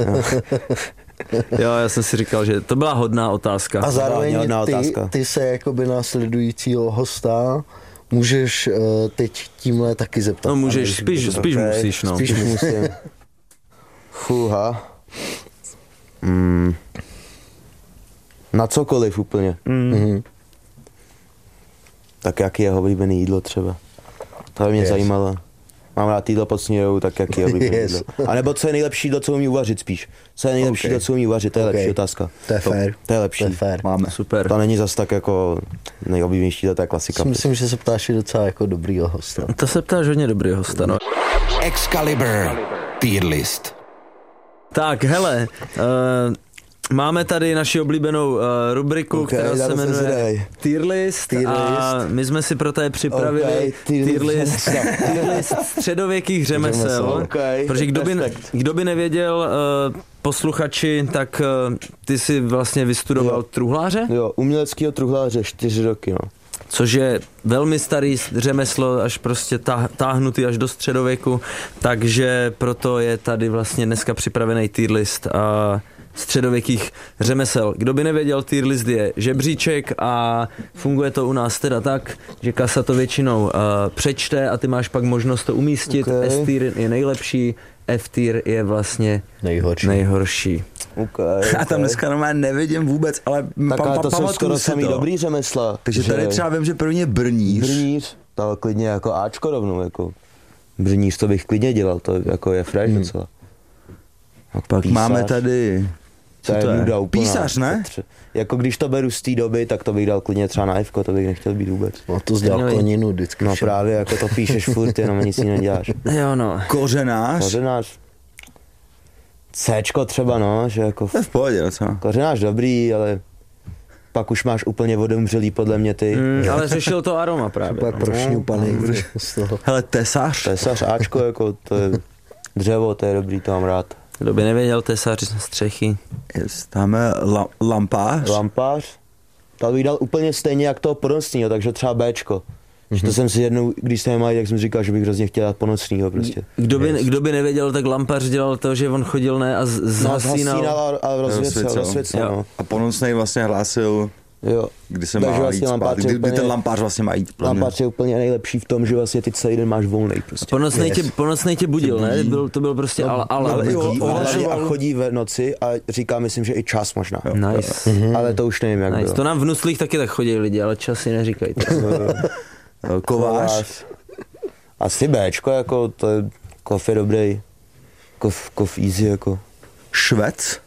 Jo, já jsem si říkal, že to byla hodná otázka. A zároveň ty se jakoby následujícího hosta můžeš teď tímhle taky zeptat. No můžeš, spíš musíš, no. Spíš musím. Fuha. Na cokoliv úplně. Tak jaký je oblíbený jídlo třeba? To by mě zajímalo. Mám rád jídlo pod sněhou, tak jaký je oblíbený jídlo. A nebo co je nejlepší jídlo, co umí uvařit spíš? Co je nejlepší jídlo, co umí uvařit? To je lepší otázka. To je fair. To je lepší. Máme. Super. To není zas tak jako nejoblíbenější jídlo, to je klasika. Myslím, že se ptáš i docela jako dobrýho hosta. To se ptáš hodně dobrýho hosta, no. Excalibur Tier List. Tak, hele, máme tady naši oblíbenou rubriku, která se jmenuje Tier List a my jsme si pro té připravili tier list středověkých řemesel, protože kdo by nevěděl, posluchači, tak ty jsi vlastně vystudoval truhláře? Jo, uměleckého truhláře 4 roky, no. Což je velmi starý řemeslo, až prostě táhnutý až do středověku, takže proto je tady vlastně dneska připravený tier list středověkých řemesel. Kdo by nevěděl, tier list je žebříček a funguje to u nás teda tak, že kasa to většinou přečte a ty máš pak možnost to umístit. S-tier je nejlepší, F-tier je vlastně nejhorší. A tam dneska normálně nevidím vůbec, ale to jsou skoro samý dobrý řemesla. Takže tady třeba vím, že první je brníř. Brníř, to klidně jako Ačko rovnou, jako brníř to bych klidně dělal, to jako je fresh docela. Pak máme tady... Co to je? Písař, ne? Jako když to beru z té doby, tak to bych dal klidně třeba na F-ko, to bych nechtěl být vůbec. No to zdal koninu vždycky. No právě, jako to píšeš furt, jenom nic jiného neděláš. Jo no. Kořenář. Cčko třeba, no, že jako... To je v pohodě, co? Kořenář dobrý, ale pak už máš úplně odemřelý podle mě ty. Ale řešil to aroma právě. Pak prošňupaný z toho. Hele, tesař. Tesař, Ačko, jako to je dřevo, to je dobrý, to mám rád. Kdo by nevěděl, tesař střechy. Tam je lampář. Lampář. To bych dal úplně stejně jak toho podnostního, takže třeba Bčko. Že to jsem si jednou, když jsem malý, jak jsem říkal, že bych hrozně chtěl dát Ponocnýho prostě. Kdo by nevěděl, tak Lampař dělal to, že on chodil a zhasínal a rozsvěcel. No. A Ponocnej vlastně hlásil, jo. Kdy se má vlastně jít spát, kdy ten lampář vlastně má jít. Lampář je úplně nejlepší v tom, že vlastně ty celý den máš volnej prostě. Ponocnej tě budil, ne? To byl prostě ale a chodí ve noci a říká, myslím, že i čas možná. Nice. Ale to už nevím, jak bylo. To nám v Nuslích taky tak chodí lidi, ale čas si neříkají. Kovář. Asi Bčko, jako to je kof je dobrý. Kof easy, jako. Švec?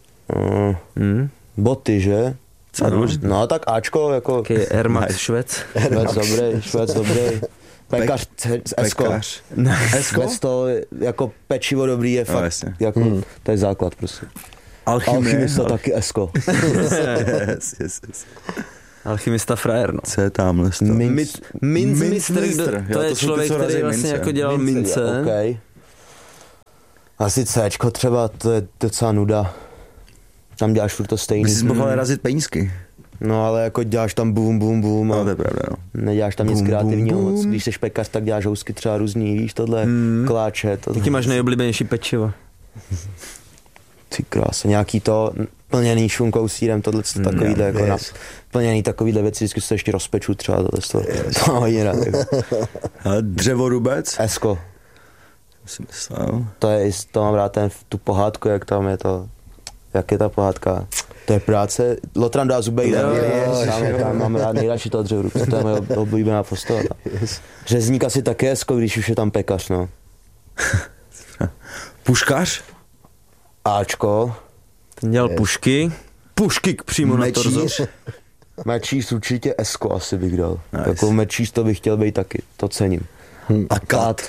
Boty, že? No tak Ačko, jako... Taký Air Max Švec. Švec dobrý. Pekař z Esko. Švec to jako pečivo dobrý je fakt, jako, to je základ prostě. Alchymista taky Esko. Yes. Alchymista frajer, no. Co je tamhle? Minzmistr, to je člověk, který vlastně jako dělal mince. Okay. Asi Cčko třeba, to je docela nuda. Tam děláš furt to stejný. By jsi mohl razit penízky. No ale jako děláš tam boom. No to je pravda, no. Neděláš tam nic kreativního moc. Když jsi pekař, tak děláš housky třeba různý, víš, tohle, koláče. Jaký máš nejoblíbenější pečivo? Ty krása, nějaký to plněný šunkou, sýrem, tohle takovýhle, jako plněný takovýhle věci, vždycky se ještě rozpeču třeba, tohle to mám hodně rád. Dřevorubec? Esko. Jsem myslel. To mám rád tu pohádku, jak tam je to, jak je ta pohádka. To je práce, Lotran dá zubej, tam mám rád nejradši toho dřevorubce, to je moje oblíbená postava. Řezník asi také Esko, když už je tam pekař, no. Puškař? Ačko. Ten dělal pušky přímo na torzo. Mečíř určitě Esko asi bych dal. Nice. Jako mečíř to bych chtěl být taky, to cením. A kat?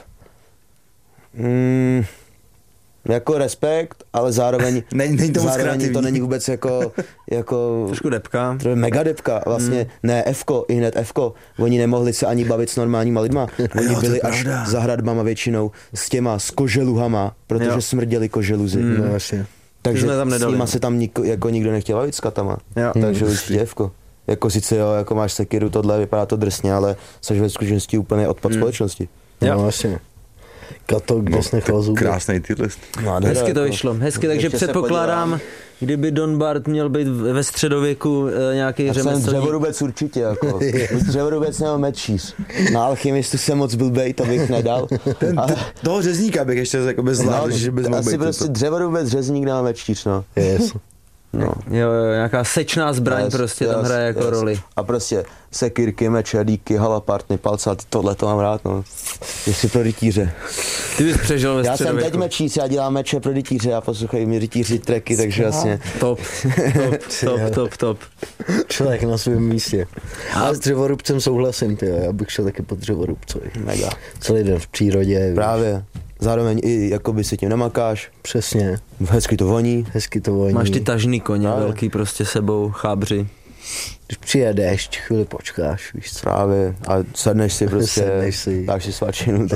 Jako respekt, ale zároveň zároveň to není vůbec jako trošku depka. Mega depka, vlastně ne Fko, i hned Fko. Oni nemohli se ani bavit s normálníma lidma. Oni byli až za hradbama většinou s koželuhama, protože smrděli koželuzy. No vlastně. Takže s nima se tam nikdo nechtěl bavit s katama. Takže určitě Fko. Jako sice jo, jako máš sekiru, tohle vypadá to drsně, ale seš ve skutečnosti úplně odpad společnosti. No vlastně. Kato, kde jsi nechal zuby. Krásnej týlist. Hezky to vyšlo, hezky, takže předpokládám, kdyby Don Bart měl být ve středověku nějaký řemeslník. Já jsem dřevorubec určitě, jako. Dřevorubec nebo mečíř. Na alchymistu jsem moc blbej, to bych nedal. Toho řezníka bych ještě zvládl, že bys mohl být. Asi prostě dřevorubec, řezník nebo mečíř, no. Yes. No. Jo, nějaká sečná zbraň prostě tam hraje jako roli. A prostě sekírky, meče, díky, halapartny, palca, tohle to mám rád, no. Ještě pro rytíře. Ty bys přežil ve středověku. Já jsem teď mečíř, já dělám meče pro rytíře, já poslouchají mi rytíři tracky, takže vlastně. Top. Člověk na svém místě. A s dřevorubcem souhlasím, já bych šel taky po dřevorubcovi. Mega. Celý den v přírodě. Právě. Zároveň i jakoby si tím nemakáš. Přesně. Hezky to voní. Máš ty tažný koně, velký prostě sebou, chábři. Když přijde déšť, chvíli počkáš, víš co. Právě. A sedneš si prostě, dáš si svačinu.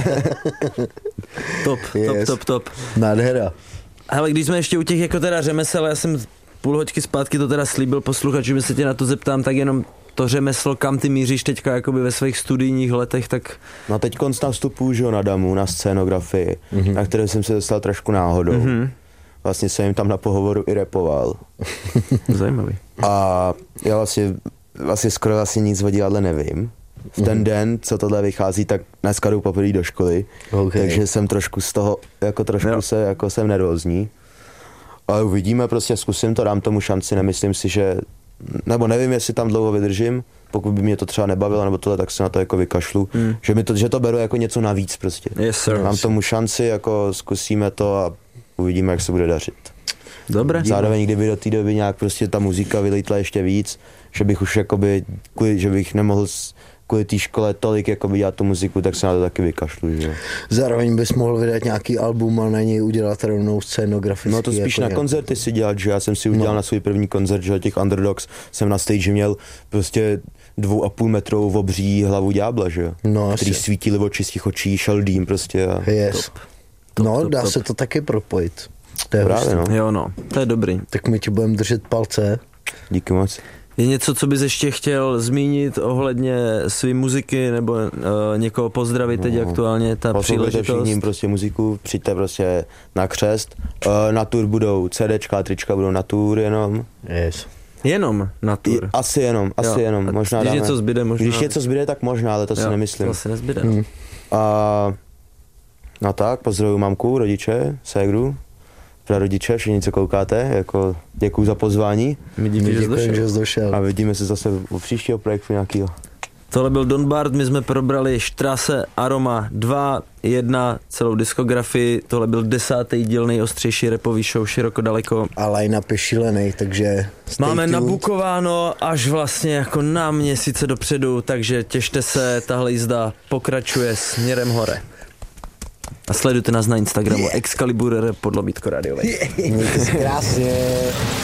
Top. Nádhera. Hele, když jsme ještě u těch jako teda řemesel, já jsem půl hoďky zpátky to teda slíbil posluchačům, že se tě na to zeptám, tak jenom to řemeslo, kam ty míříš teďka jakoby ve svých studijních letech, tak... No teď konc nastupuju, že na DAMu, na scénografii, na které jsem se dostal trošku náhodou. Vlastně jsem jim tam na pohovoru i rapoval. Zajímavý. A já vlastně skoro nic o divadle nevím. V ten den, co tohle vychází, tak dneska jdu poprvé do školy, takže jsem trošku z toho, jsem nervózní. Ale uvidíme, prostě zkusím to, dám tomu šanci, nemyslím si, že, nebo nevím, jestli tam dlouho vydržím, pokud by mě to třeba nebavilo, nebo tohle, tak se na to jako vykašlu, že to beru jako něco navíc prostě. Yes, sir. Mám tomu šanci, jako zkusíme to a uvidíme, jak se bude dařit. Dobré. Zároveň, kdyby do té doby nějak prostě ta muzika vylítla ještě víc, že bych už jakoby, že bych nemohl kvůli té škole tolik jakoby dělat tu muziku, tak se na to taky vykašlu, že? Zároveň bys mohl vydat nějaký album a na něj udělat rovnou scénografický. No to spíš jako na koncerty si dělat, že já jsem si udělal na svůj první koncert, že těch Underdogs jsem na stage měl prostě 2,5 metrovou obří hlavu ďábla, že? No, který svítili oči z těch očí, šel dým prostě. A yes. Top, dá se to taky propojit. To je právě, no. Jo, no, to je dobrý. Tak my ti budeme držet palce. Díky moc. Je něco, co bys ještě chtěl zmínit ohledně své muziky, nebo někoho pozdravit teď aktuálně, ta příležitost? Všichni prostě muziku, přijďte prostě na křest. Na tour budou CDčka, trička budou na tour jenom. Yes. Jenom na tour? Asi jenom. Možná když něco zbyde, možná. Když něco zbyde, tak možná, ale to si nemyslím. To asi nezbyde, no. No tak, pozdravuju mamku, rodiče, ségru, prarodiče, všichni, co koukáte, jako děkuju za pozvání. My díky, že jsi došel. A vidíme se zase u příštího projektu nějakýho. Tohle byl Don Bart, my jsme probrali Strasse, Aroma 2, 1, celou diskografii, tohle byl 10. díl nejostřejší rapový show Široko daleko. A line-up je šílený, takže máme nabukováno až vlastně jako na měsíce dopředu, takže těšte se, tahle jízda pokračuje směrem hore. A sledujte nás na Instagramu Excalibur _Radio. Mějte se krásně.